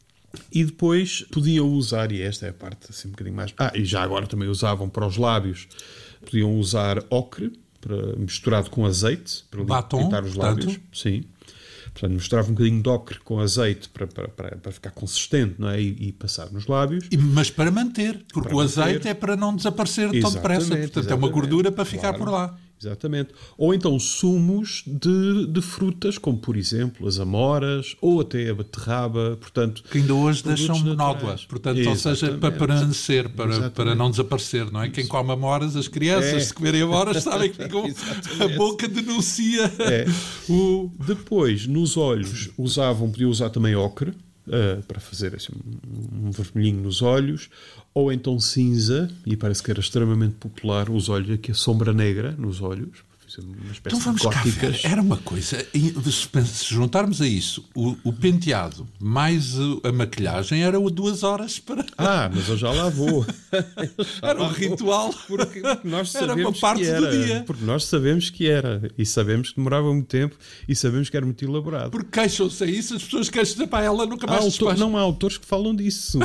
e depois podiam usar, e esta é a parte assim um bocadinho mais... Ah, e já agora também usavam para os lábios, podiam usar ocre, para, misturado com azeite, para
batom,
pintar os lábios.
tanto?
Sim. Portanto, misturava um bocadinho de ocre com azeite para, para, para, para ficar consistente, não é? E, e passar nos lábios.
E, mas para manter, porque
para
o
manter.
azeite é para não desaparecer tão depressa. Portanto,
exatamente.
é uma gordura para ficar
Claro.
por lá.
Exatamente. Ou então sumos de, de frutas, como por exemplo as amoras ou até a beterraba, portanto...
Que ainda hoje deixam monótoa, portanto, ou seja, para permanecer, para, para não desaparecer, não é? Quem come amoras, as crianças, é. se comerem amoras, sabem que ficam, a boca denuncia
é.
o...
Depois, nos olhos, usavam, podiam usar também ocre, uh, para fazer assim, um, um vermelhinho nos olhos, ou então cinza, e parece que era extremamente popular os olhos, aqui a sombra negra nos olhos, uma espécie
então vamos
de góticas.
Cá ver. Era uma coisa, se juntarmos a isso o, o penteado mais a maquilhagem, era duas horas para...
Ah, mas eu já lá vou. Já
era um ritual,
porque, porque nós
era
sabemos
uma parte
que era,
do dia.
Porque nós sabemos que era, e sabemos que demorava muito tempo, e sabemos que era muito elaborado.
Porque queixam-se a isso, as pessoas queixam-se, para ela nunca mais
há
despacha.
Não há autores que falam disso.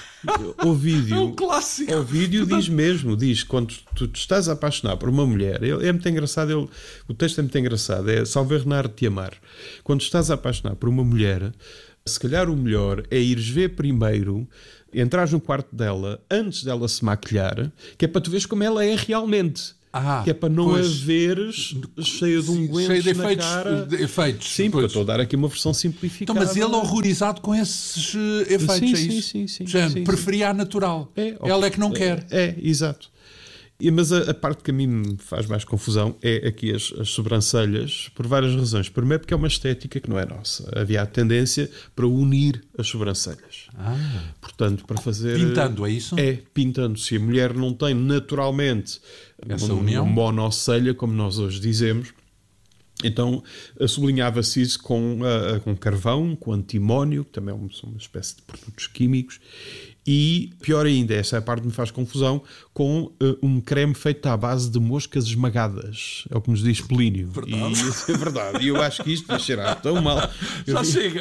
O vídeo,
é um clássico.
O vídeo diz mesmo, diz, quando tu te estás a apaixonar por uma mulher, é muito engraçado, ele, o texto é muito engraçado, é Salve Renar te amar. Quando estás a apaixonar por uma mulher, se calhar o melhor é ires ver primeiro, entrares no quarto dela, antes dela se maquilhar, que é para tu veres como ela é realmente.
Ah,
que é para não
pois,
a veres cheia de ungüentos
cheio de efeitos,
na cara.
De efeitos.
Sim, porque eu estou a dar aqui uma versão simplificada.
Então, mas ele horrorizado com esses uh, efeitos,
sim,
é
sim,
isso?
Sim, sim,
Já,
sim,
preferia a natural.
É,
ela é que não
é,
quer.
É, é exato. E, mas a, a parte que a mim me faz mais confusão é aqui as, as sobrancelhas, por várias razões. Primeiro porque é uma estética que não é nossa. Havia a tendência para unir as sobrancelhas.
Ah.
Portanto, para fazer...
Pintando, é isso?
É, pintando. Se a mulher não tem naturalmente
essa
uma,
união,
uma monocelha, como nós hoje dizemos, então sublinhava-se isso com, uh, com carvão, com antimónio, que também é uma, uma espécie de produtos químicos, e, pior ainda, essa é a parte que me faz confusão, com uh, um creme feito à base de moscas esmagadas. É o que nos diz Plínio.
Verdade.
E isso é verdade. E eu acho que isto vai cheirar tão mal.
Já eu... chega.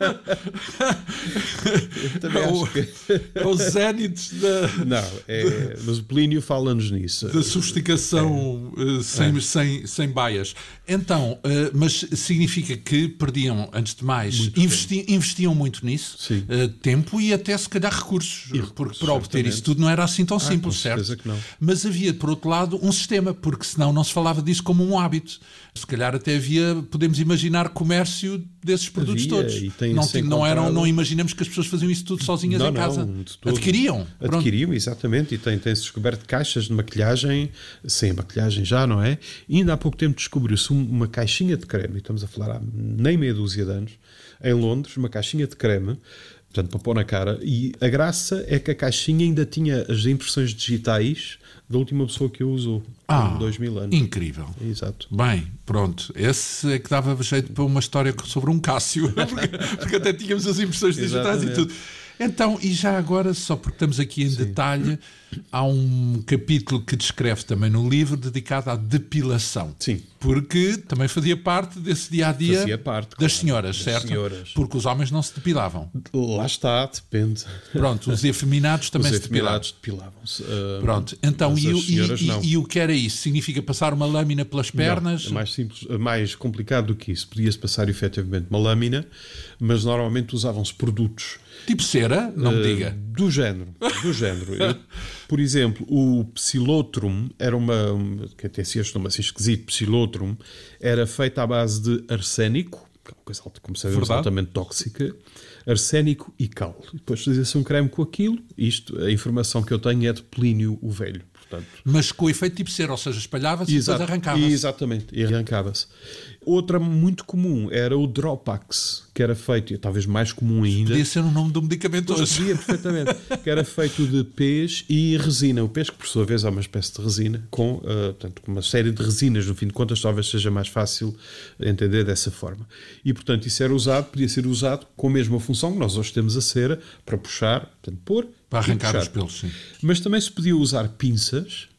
Eu também
é,
acho
o,
que...
é o zénite da...
Não, é... mas o Plínio fala-nos nisso.
Da sofisticação é. uh, sem, é. sem, sem baias. Então, uh, mas significa que perdiam, antes de mais, muito investi investiam muito nisso, uh, tempo e até se calhar recursos.
E recursos
porque para obter
certamente.
Isso tudo não era assim tão
ah,
simples, certo?
Que não.
Mas havia, por outro lado, um sistema, porque senão não se falava disso como um hábito. Se calhar até havia, podemos imaginar, comércio desses produtos
havia,
todos.
E tem
não,
não,
não, eram, não imaginamos que as pessoas faziam isso tudo sozinhas
não,
em casa.
Não,
Adquiriam.
Adquiriam, exatamente. E tem, tem-se descoberto caixas de maquilhagem, sem maquilhagem já, não é? E ainda há pouco tempo descobriu-se uma caixinha de creme, e estamos a falar há nem meia dúzia de anos, em Londres, uma caixinha de creme, portanto, para pôr na cara, e a graça é que a caixinha ainda tinha as impressões digitais da última pessoa que a usou,
ah,
em dois mil anos.
Incrível.
Exato.
Bem, pronto. Esse é que dava jeito para uma história sobre um Cássio, porque, porque até tínhamos as impressões digitais e tudo. Então, e já agora, só porque estamos aqui em Sim. detalhe, há um capítulo que descreve também no livro dedicado à depilação.
Sim.
Porque também fazia parte desse dia-a-dia
fazia parte,
das
claro,
senhoras,
das
certo?
Senhoras.
Porque os homens não se depilavam.
Lá está, depende.
Pronto, os efeminados também
os
se depilavam.
Os efeminados depilavam-se. Uh,
Pronto, então, e, e, e, e o que era isso? Significa passar uma lâmina pelas pernas?
Não, é mais simples, mais complicado do que isso. Podia-se passar efetivamente uma lâmina, mas normalmente usavam-se produtos.
Tipo cera? Não me diga.
Uh, do género. Do género. Eu, por exemplo, o Psilotrum era uma, uma que até se este nome assim esquisito, Psilotrum, era feito à base de arsénico, que é uma coisa, como sabemos, altamente tóxica, arsénico e cal. E depois fazia-se um creme com aquilo. Isto, a informação que eu tenho é de Plínio o Velho. Portanto,
mas com o efeito tipo cera, ou seja, espalhava-se e depois arrancava-se.
Exatamente, e arrancava-se. Outra muito comum era o Dropax, que era feito, e talvez mais comum ainda...
Podia ser o nome do medicamento hoje.
Podia, perfeitamente. Que era feito de pês e resina. O pês, que por sua vez é uma espécie de resina, com uh, portanto, uma série de resinas, no fim de contas, talvez seja mais fácil entender dessa forma. E, portanto, isso era usado, podia ser usado com a mesma função que nós hoje temos a cera, para puxar, portanto, pôr...
Para arrancar os pelos, sim.
Mas também se podia usar pinças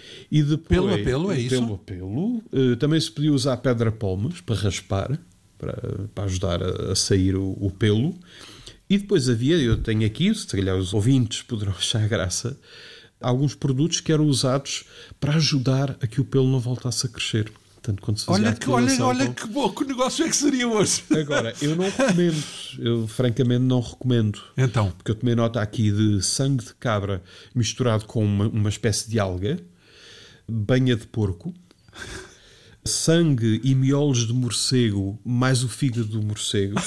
e depois...
Pelo a pelo, é isso?
Pelo a pelo. Uh, também se podia usar pedra-palmas para raspar, para, para ajudar a, a sair o, o pelo. E depois havia, eu tenho aqui, se calhar os ouvintes poderão achar graça, alguns produtos que eram usados para ajudar a que o pelo não voltasse a crescer. Portanto, quando se
olha que, olha, olha que bom, que negócio é que seria hoje?
Agora, eu não recomendo, eu francamente não recomendo.
Então?
Porque eu tomei nota aqui de sangue de cabra misturado com uma, uma espécie de alga, banha de porco, sangue e miolos de morcego, mais o fígado do morcego,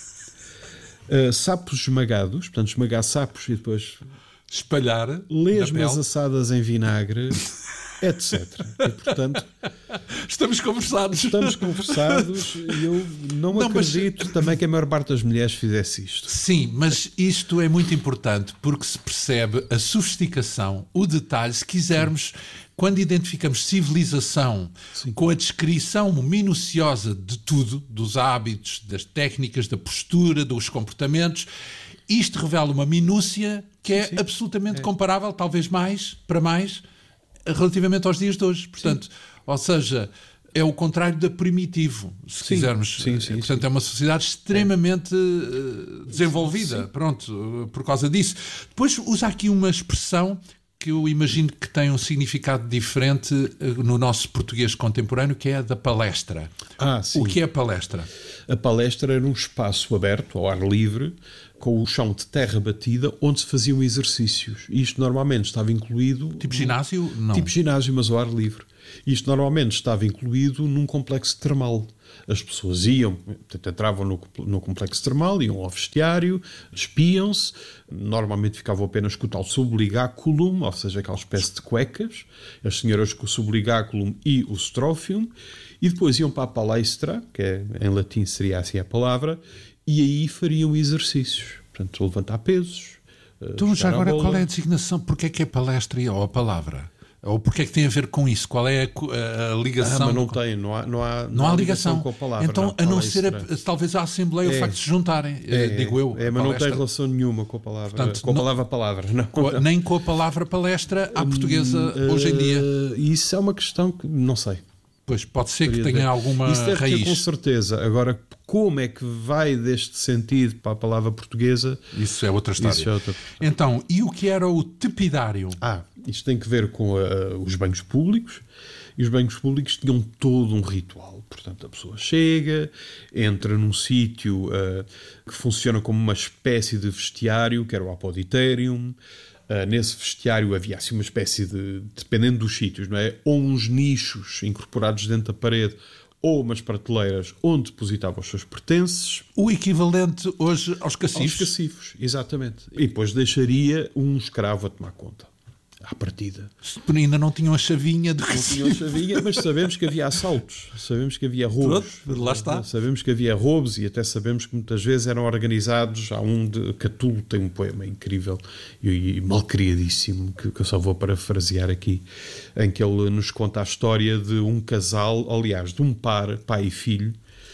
uh, sapos esmagados, portanto, esmagar sapos e depois
espalhar,
lesmas assadas em vinagre, etcétera. E, portanto,
estamos conversados.
Estamos conversados e eu não, não acredito mas... também que a maior parte das mulheres fizesse isto.
Sim, mas isto é muito importante porque se percebe a sofisticação, o detalhe, se quisermos, sim, quando identificamos civilização, sim, com a descrição minuciosa de tudo, dos hábitos, das técnicas, da postura, dos comportamentos, isto revela uma minúcia que é sim, absolutamente é. comparável, talvez mais, para mais, relativamente aos dias de hoje. Portanto, sim, ou seja, é o contrário da primitivo, se sim, quisermos.
Sim, sim,
Portanto,
sim.
é uma sociedade extremamente é. desenvolvida, sim, pronto, por causa disso. Depois usa aqui uma expressão que eu imagino que tem um significado diferente no nosso português contemporâneo, que é a da palestra.
Ah, sim.
O que é a palestra?
A palestra era um espaço aberto, ao ar livre, com o chão de terra batida, onde se faziam exercícios. E isto normalmente estava incluído...
Tipo ginásio? Não.
Tipo ginásio, mas ao ar livre. Isto normalmente estava incluído num complexo termal. As pessoas iam, portanto, entravam no, no complexo termal, iam ao vestiário, despiam-se, normalmente ficavam apenas com o tal subligáculum, ou seja, aquela espécie de cuecas, as senhoras com o subligáculum e o strophium, e depois iam para a palestra, que é, em latim seria assim a palavra, e aí fariam exercícios, portanto, levantar pesos.
Então, já agora, qual é a designação? Porquê é que é palestra ou a palavra? Ou porquê é que tem a ver com isso? Qual é a, a ligação?
Ah, mas não tem, não há, não há,
não não há ligação.
ligação com a palavra.
Então,
não,
a não ser, a, talvez a Assembleia, é, o facto de se juntarem,
é,
digo eu.
É, mas palestra. Não tem relação nenhuma com a palavra. Portanto, com a palavra palavra, não.
Com a, nem com a palavra palestra à portuguesa uh, hoje em dia.
Isso é uma questão que não sei.
Pois, pode ser que tenha alguma
isso deve
raiz.
Ter, com certeza. Agora, como é que vai deste sentido para a palavra portuguesa?
Isso é outra história.
Isso é outra...
Então, e o que era o tepidário?
Ah, isto tem que ver com uh, os banhos públicos. E os banhos públicos tinham todo um ritual. Portanto, a pessoa chega, entra num sítio uh, que funciona como uma espécie de vestiário, que era o apoditerium. Uh, nesse vestiário havia assim uma espécie de, dependendo dos sítios, não é? Ou uns nichos incorporados dentro da parede, ou umas prateleiras onde depositava os seus pertences.
O equivalente hoje aos cacifes.
Aos cacifes, exatamente. E depois deixaria um escravo a tomar conta. À partida.
Ainda não tinham a chavinha de
Não tinham a chavinha, mas sabemos que havia assaltos, sabemos que havia roubos.
Pronto, lá está.
Sabemos que havia roubos e até sabemos que muitas vezes eram organizados. Há um de Catulo, tem um poema incrível e, e malcriadíssimo, que, que eu só vou parafrasear aqui, em que ele nos conta a história de um casal, aliás, de um par, pai e filho,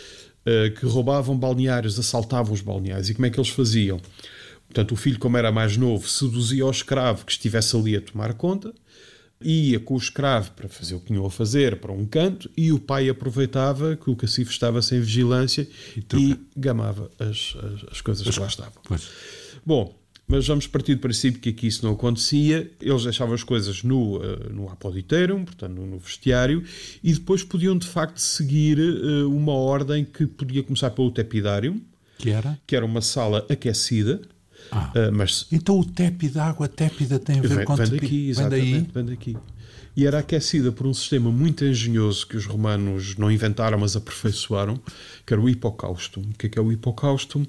uh, que roubavam balneários, assaltavam os balneários. E como é que eles faziam? Portanto, o filho, como era mais novo, seduzia o escravo que estivesse ali a tomar conta, ia com o escravo para fazer o que tinham a fazer para um canto, e o pai aproveitava que o cacife estava sem vigilância e, e gamava as, as, as coisas pois, que lá estavam.
Pois.
Bom, mas vamos partir do princípio que aqui isso não acontecia. Eles deixavam as coisas no, uh, no apoditerum, portanto no, no vestiário, e depois podiam de facto seguir uh, uma ordem que podia começar pelo tepidário,
que era?
que era uma sala aquecida.
Ah,
uh, mas
então o tépida, a água tépida tem a ver
vem,
com...
Vem daqui, exatamente, vem daqui. E era aquecida por um sistema muito engenhoso que os romanos não inventaram, mas aperfeiçoaram, que era o hipocaustum. O que é que é o hipocaustum?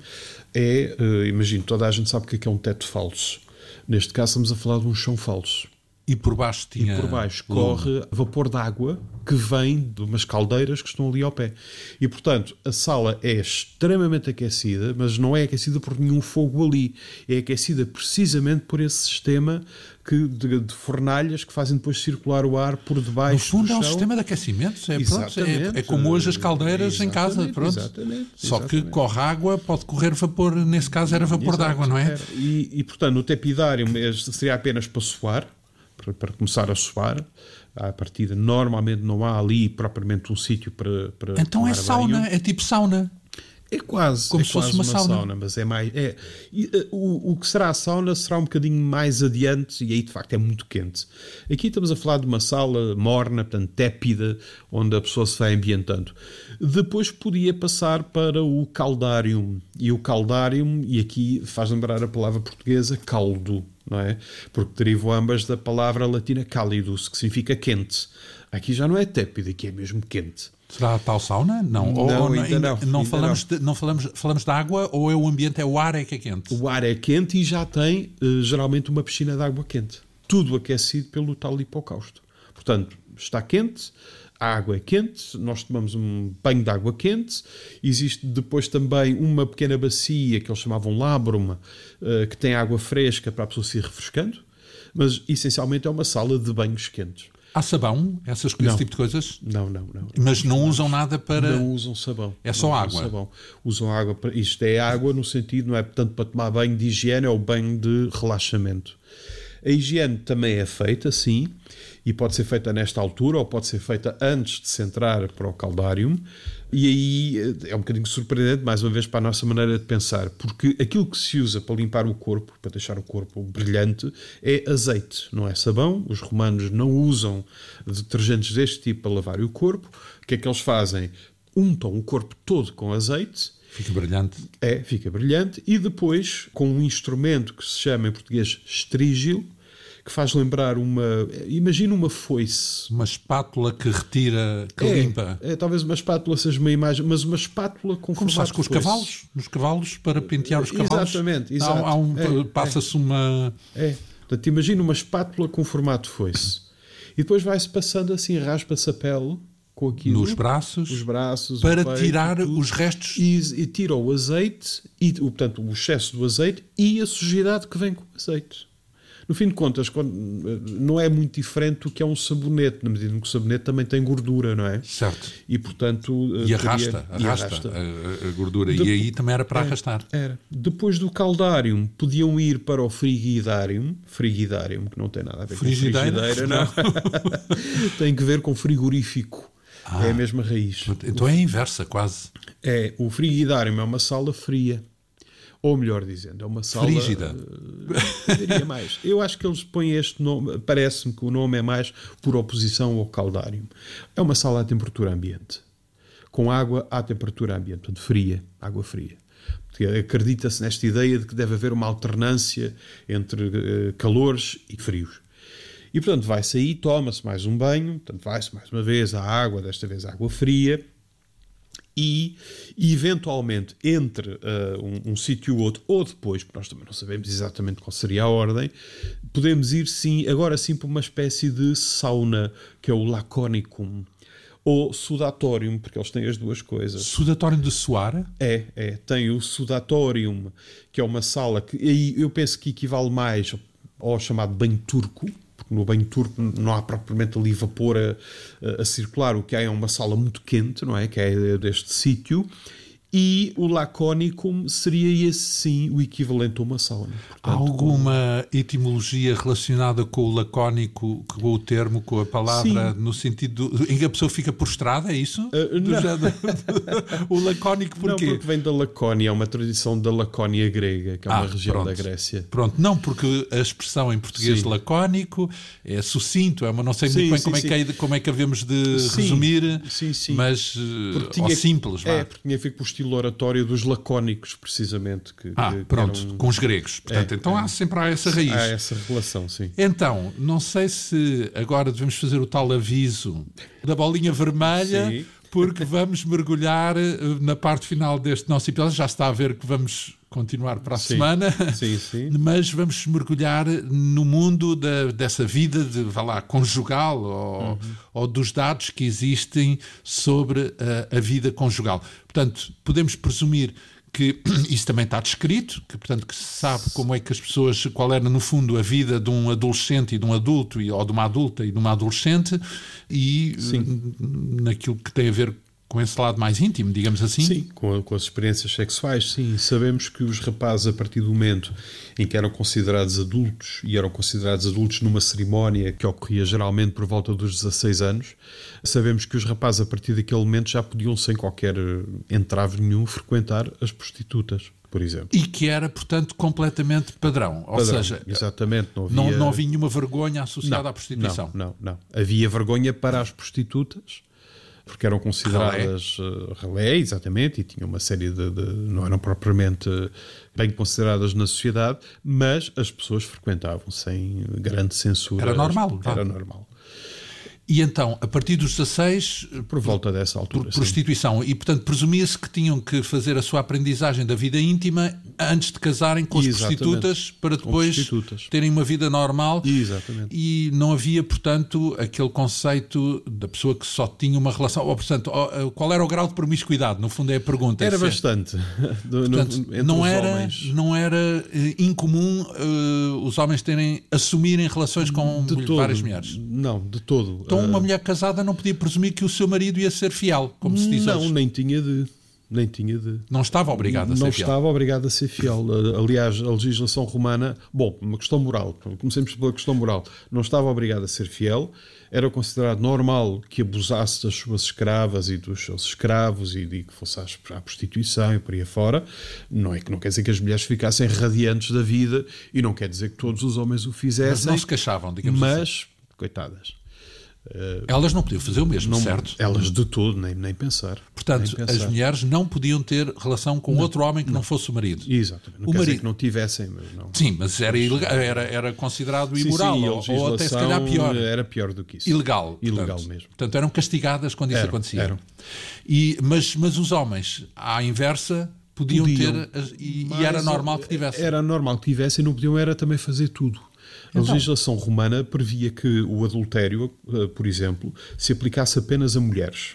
É, uh, imagino, toda a gente sabe o que é que é um teto falso. Neste caso estamos a falar de um chão falso.
E por baixo tinha...
E por baixo corre vapor de água que vem de umas caldeiras que estão ali ao pé. E, portanto, a sala é extremamente aquecida, mas não é aquecida por nenhum fogo ali. É aquecida precisamente por esse sistema que, de, de fornalhas que fazem depois circular o ar por debaixo.
No fundo
do
é um
chão.
sistema de aquecimento. É, pronto, é, é como hoje as caldeiras
exatamente,
em casa. Pronto.
Exatamente,
Só
exatamente.
que corre água, pode correr vapor. Nesse caso era vapor de água, não é?
E, e, portanto, o tepidário seria apenas para suar, para, para começar a suar. À partida, normalmente não há ali propriamente um sítio para, para
então é sauna,
banho.
É tipo sauna.
É quase,
como
é
se
quase
fosse uma,
uma
sauna.
sauna, mas é mais... É, e, uh, o, o que será a sauna será um bocadinho mais adiante, e aí de facto é muito quente. Aqui estamos a falar de uma sala morna, portanto tépida, onde a pessoa se vai ambientando. Depois podia passar para o caldárium, e o caldárium, e aqui faz lembrar a palavra portuguesa caldo, não é? Porque derivam ambas da palavra latina calidus, que significa quente. Aqui já não é tépido, aqui é mesmo quente.
Será a tal sauna? Não,
Não,
ou,
ainda não,
não,
ainda
falamos,
não.
De, não falamos, falamos de água, ou é o ambiente, é o ar é que é quente?
O ar é quente e já tem, uh, geralmente, uma piscina de água quente. Tudo aquecido pelo tal hipocausto. Portanto, está quente, a água é quente, nós tomamos um banho de água quente, existe depois também uma pequena bacia que eles chamavam lábruma, uh, que tem água fresca para a pessoa se ir refrescando, mas essencialmente é uma sala de banhos quentes.
Há sabão? Essas, esse tipo de coisas?
Não, não, não.
Mas não usam nada para...
Não usam sabão.
É só
não
água?
Usam sabão. Usam água para... Isto é água no sentido, não é tanto para tomar banho de higiene, é o banho de relaxamento. A higiene também é feita, sim, e pode ser feita nesta altura ou pode ser feita antes de se entrar para o caldário. E aí é um bocadinho surpreendente, mais uma vez, para a nossa maneira de pensar, porque aquilo que se usa para limpar o corpo, para deixar o corpo brilhante, é azeite, não é sabão. Os romanos não usam detergentes deste tipo para lavar o corpo. O que é que eles fazem? Untam o corpo todo com azeite.
Fica brilhante.
É, fica brilhante. E depois, com um instrumento que se chama em português estrígilo, que faz lembrar uma... Imagina uma foice.
Uma espátula que retira, que
é,
limpa.
É, talvez uma espátula seja uma imagem, mas uma espátula com
Como se faz com os
foice.
cavalos? Nos cavalos, para pentear os cavalos?
Exatamente. exato.
Há, há um,
é,
passa-se
é.
uma...
É. Portanto, imagina uma espátula com formato de foice. E depois vai-se passando assim, raspa-se a pele com aquilo.
Nos braços.
Os braços.
Para
o peito,
tirar
tudo.
os restos.
E, e tira o azeite, e, portanto, o excesso do azeite e a sujidade que vem com o azeite. No fim de contas, quando, não é muito diferente do que é um sabonete, na medida em que o sabonete também tem gordura, não é?
Certo.
E, portanto...
E arrasta,
teria,
arrasta,
e arrasta.
A, a gordura.
De,
e aí também era para
é,
arrastar.
Era. Depois do caldário, podiam ir para o frigidário. Frigidário, que não tem nada a ver
Frigideira?
com frigideira, não. Tem que ver com frigorífico. Ah, é a mesma raiz.
Então é a inversa, quase.
É, o frigidário é uma sala fria. Ou melhor dizendo, é uma sala...
Frígida.
Eu diria mais. Eu acho que eles põem este nome, parece-me que o nome é mais por oposição ao caldário. É uma sala à temperatura ambiente. Com água à temperatura ambiente. Portanto, fria. Água fria. Porque acredita-se nesta ideia de que deve haver uma alternância entre uh, calores e frios. E, portanto, vai-se aí, toma-se mais um banho, portanto, vai-se mais uma vez à água, desta vez água fria, e, eventualmente, entre uh, um, um sítio ou outro, ou depois, porque nós também não sabemos exatamente qual seria a ordem, podemos ir, sim, agora sim, para uma espécie de sauna, que é o laconicum, ou sudatorium, porque eles têm as duas coisas.
Sudatório de suar?
É, é. Tem o sudatorium, que é uma sala que aí eu penso que equivale mais ao chamado banho turco, porque no banho turco não há propriamente ali vapor a, a circular, o que há é uma sala muito quente, não é? Que é deste sítio. E o laconicum seria esse sim o equivalente a uma sauna. Portanto,
há alguma com... etimologia relacionada com o lacónico, com o termo, com a palavra, sim, no sentido em que a pessoa fica prostrada, é isso?
Uh,
Do género... o lacónico porquê?
Não, porque vem da Lacónia, é uma tradição da Lacónia grega, que é uma ah, região
pronto.
da Grécia.
Pronto, não, porque a expressão em português sim. lacónico é sucinto, é uma, não sei sim, muito bem sim, como, sim. É que é, como é que havemos de sim. resumir,
sim, sim.
mas
tinha,
ou simples.
É,
vá.
Porque tinha a ver com o estilo oratório dos lacónicos, precisamente. Que,
ah,
que
pronto,
eram...
com os gregos. Portanto,
é,
então
é.
há sempre há essa raiz.
Há essa relação, sim.
Então, não sei se agora devemos fazer o tal aviso da bolinha vermelha, sim. porque vamos mergulhar na parte final deste nosso episódio. Já está a ver que vamos continuar para a
sim.
semana,
sim, sim.
mas vamos mergulhar no mundo da, dessa vida de, vá lá, conjugal ou, uhum. ou dos dados que existem sobre a, a vida conjugal. Portanto, podemos presumir que isso também está descrito, que, portanto, que se sabe como é que as pessoas, qual era, no fundo, a vida de um adolescente e de um adulto, ou de uma adulta e de uma adolescente, e sim. naquilo que tem a ver com esse lado mais íntimo, digamos assim?
Sim, com, a, com as experiências sexuais, sim. Sabemos que os rapazes, a partir do momento em que eram considerados adultos, e eram considerados adultos numa cerimónia que ocorria geralmente por volta dos dezasseis anos, sabemos que os rapazes, a partir daquele momento, já podiam, sem qualquer entrave nenhum, frequentar as prostitutas, por exemplo.
E que era, portanto, completamente padrão. Ou
padrão,
seja,
exatamente, não, havia...
não, não havia nenhuma vergonha associada
não,
à prostituição.
Não, não, não. Havia vergonha para as prostitutas, porque eram consideradas relé, relé exatamente, e tinham uma série de, de... não eram propriamente bem consideradas na sociedade, mas as pessoas frequentavam sem grande censura.
Era normal.
Era
tá?
normal.
E então, a partir dos dezasseis...
Por volta dessa altura,
por, prostituição. E, portanto, presumia-se que tinham que fazer a sua aprendizagem da vida íntima antes de casarem com as
Exatamente.
prostitutas, para depois
prostitutas.
terem uma vida normal.
Exatamente.
E não havia, portanto, aquele conceito da pessoa que só tinha uma relação... Ou, portanto, qual era o grau de promiscuidade? No fundo é a pergunta.
Era
se
bastante.
Do, portanto, no, não, era, homens. não era incomum uh, os homens terem, assumirem relações com
de
várias
todo.
mulheres.
Não, de todo.
Então uma uh... mulher casada não podia presumir que o seu marido ia ser fiel, como se diz
Não,
hoje.
nem tinha de... Nem tinha de...
Não estava obrigado a ser
não
fiel.
Não estava obrigado a ser fiel. Aliás, a legislação romana... Bom, uma questão moral. Comecemos pela questão moral. Não estava obrigado a ser fiel. Era considerado normal que abusasse das suas escravas e dos seus escravos e de que fosse à prostituição e por aí afora. Não é que não quer dizer que as mulheres ficassem radiantes da vida e não quer dizer que todos os homens o fizessem.
Mas não se queixavam, digamos
mas,
assim.
Mas, coitadas...
Uh, elas não podiam fazer o mesmo,
não,
certo?
Elas de todo, nem, nem pensar.
Portanto,
nem pensar.
As mulheres não podiam ter relação com
não,
outro homem que não,
não
fosse o marido.
Exatamente. Não
o
quer
marido...
dizer que não tivessem, mas não.
Sim, mas era, ilegal, era, era considerado
sim,
imoral,
sim,
ou, ou até se calhar pior.
Era pior do que isso.
Ilegal.
Ilegal
portanto,
mesmo.
Portanto, eram castigadas quando isso
eram,
acontecia.
Eram.
E, mas, mas os homens, à inversa, podiam, podiam ter, e, e era normal que tivessem.
Era normal que tivessem, não podiam era também fazer tudo. A
então,
legislação romana previa que o adultério, por exemplo, se aplicasse apenas a mulheres.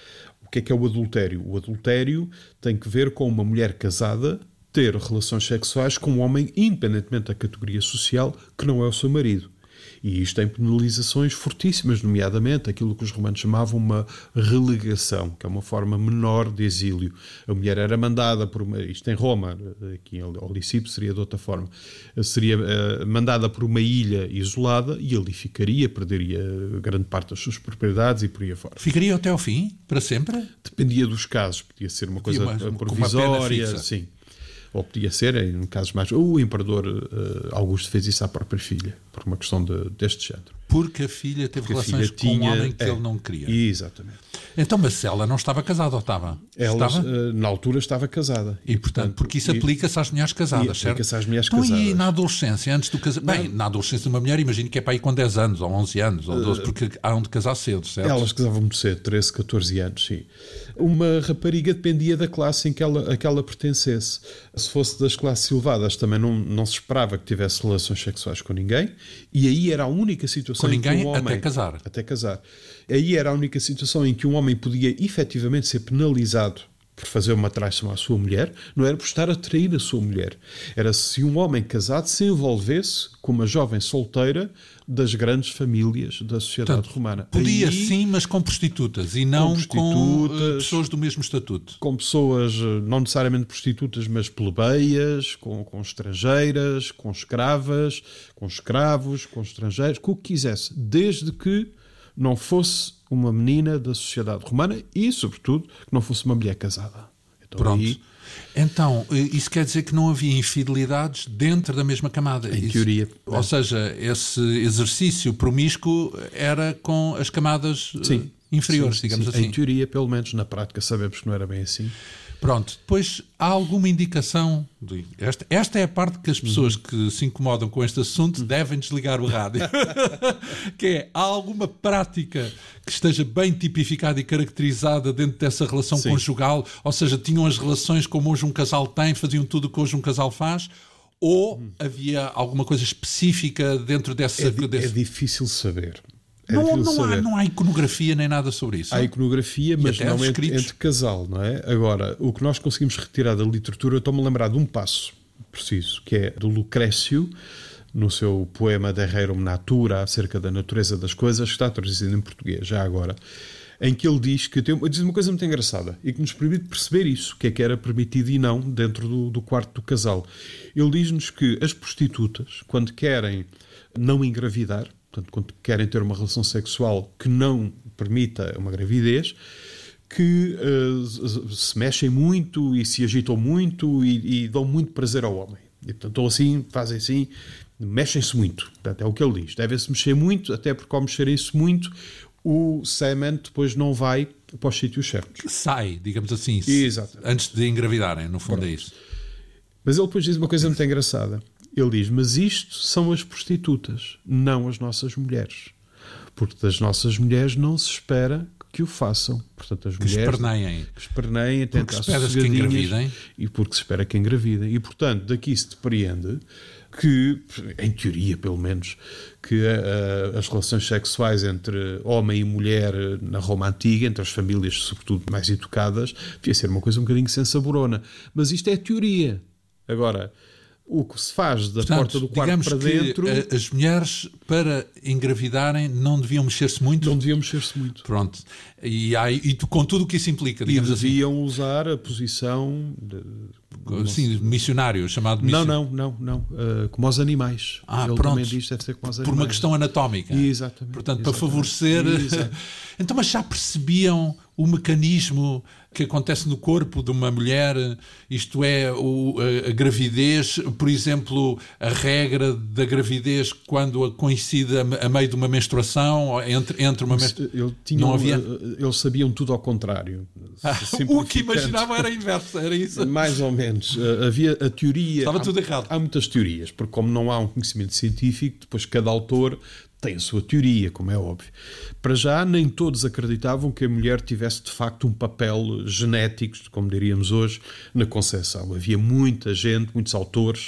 O que é que é o adultério? O adultério tem que ver com uma mulher casada ter relações sexuais com um homem, independentemente da categoria social, que não é o seu marido. E isto tem penalizações fortíssimas, nomeadamente aquilo que os romanos chamavam uma relegação, que é uma forma menor de exílio. A mulher era mandada por uma... Isto em Roma, aqui em Olicipo seria de outra forma. Seria uh, mandada por uma ilha isolada e ali ficaria, perderia grande parte das suas propriedades e por aí afora.
Ficaria até ao fim? Para sempre?
Dependia dos casos. Podia ser uma coisa
uma,
provisória, sim. Ou podia ser, em casos mais... O imperador uh, Augusto fez isso à própria filha, por uma questão de, deste género.
Porque a filha teve Porque relações filha com tinha, um homem que é, ele não queria.
Exatamente.
Então, mas ela não estava casada ou estava?
Ela,
estava?
Uh, na altura, estava casada.
E, portanto, porque isso aplica-se às mulheres casadas, certo?
Aplica-se às mulheres
então,
casadas.
E na adolescência, antes do casamento? Bem, na adolescência de uma mulher, imagino que é para aí com dez anos, ou onze anos, ou doze, porque há de casar cedo, certo?
Elas casavam muito cedo, treze, catorze anos, sim. Uma rapariga dependia da classe em que ela, a que ela pertencesse. Se fosse das classes elevadas, também não, não se esperava que tivesse relações sexuais com ninguém, e aí era a única situação
com
em que
ninguém
um homem...
até casar.
Até casar. Aí era a única situação em que um homem podia efetivamente ser penalizado por fazer uma traição à sua mulher, não era por estar a trair a sua mulher. Era se um homem casado se envolvesse com uma jovem solteira das grandes famílias da sociedade Portanto, romana.
Podia
Aí,
sim, mas com prostitutas e não com, com uh, pessoas do mesmo estatuto.
Com pessoas, não necessariamente prostitutas, mas plebeias, com, com estrangeiras, com escravas, com escravos, com estrangeiros, com o que quisesse, desde que não fosse uma menina da sociedade romana e, sobretudo, que não fosse uma mulher casada. Então,
Pronto.
Aí...
Então, isso quer dizer que não havia infidelidades dentro da mesma camada?
Em
isso,
teoria.
Ou é. seja, esse exercício promíscuo era com as camadas
sim.
inferiores,
sim,
digamos
sim.
assim.
Em teoria, pelo menos na prática, sabemos que não era bem assim.
Pronto, depois há alguma indicação, de, esta, esta é a parte que as pessoas que se incomodam com este assunto devem desligar o rádio, que é, há alguma prática que esteja bem tipificada e caracterizada dentro dessa relação Sim. conjugal, ou seja, tinham as relações como hoje um casal tem, faziam tudo o que hoje um casal faz, ou havia alguma coisa específica dentro dessa...
É, di-
desse...
é difícil saber. É
não, não, há, não há iconografia nem nada sobre isso.
Há iconografia, mas não entre, entre casal, não é? Agora, o que nós conseguimos retirar da literatura, eu estou-me a lembrar de um passo preciso, que é do Lucrécio, no seu poema De Rerum Natura, acerca da natureza das coisas, que está traduzido em português, já agora, em que ele diz que tem, diz uma coisa muito engraçada e que nos permite perceber isso, o que é que era permitido e não dentro do, do quarto do casal. Ele diz-nos que as prostitutas, quando querem não engravidar, portanto, quando querem ter uma relação sexual que não permita uma gravidez, que uh, se mexem muito e se agitam muito e, e dão muito prazer ao homem. E, portanto, ou assim, fazem assim, mexem-se muito. Portanto, é o que ele diz. Devem-se mexer muito, até porque ao mexerem-se muito, o sêmen depois não vai para os sítios certos.
Sai, digamos assim,
Exato.
Antes de engravidarem, no fundo. Pronto. É isso.
Mas ele depois diz uma coisa muito engraçada. Ele diz, mas isto são as prostitutas, não as nossas mulheres. porque das nossas mulheres não se espera que o façam. Portanto, as
que
mulheres
esperneiem.
que esperneiem,
porque se espera que engravidem.
E porque se espera que engravidem. E, portanto, daqui se depreende que, em teoria pelo menos, que uh, as relações sexuais entre homem e mulher na Roma Antiga, entre as famílias sobretudo mais educadas, devia ser uma coisa um bocadinho sem saborona. Mas isto é teoria. Agora, o que se faz da
Portanto,
porta do quarto para dentro...
Que as mulheres, para engravidarem, não deviam mexer-se muito?
Não deviam mexer-se muito.
Pronto. E, aí, e tu, com tudo o que isso implica,
e
digamos
deviam
assim.
usar a posição... De,
Sim, missionário, chamado missionário.
Não, não, não, não. Uh, como os animais.
Ah,
Ele
pronto.
também diz que deve ser como os
Por
animais.
uma questão anatómica.
Exatamente.
Portanto,
exatamente.
para favorecer...
Exato.
Então, mas já percebiam o mecanismo que acontece no corpo de uma mulher? Isto é, o, a, a gravidez, por exemplo, a regra da gravidez quando coincide a, a meio de uma menstruação, entre, entre uma menstruação...
Não havia... Eles sabiam tudo ao contrário.
Ah, o que imaginavam era inverso, era isso?
Mais ou menos. Havia a teoria...
Estava
há,
tudo errado.
Há muitas teorias, porque como não há um conhecimento científico, depois cada autor tem a sua teoria, como é óbvio. Para já, nem todos acreditavam que a mulher tivesse de facto um papel genético, como diríamos hoje, na concepção. Havia muita gente, muitos autores,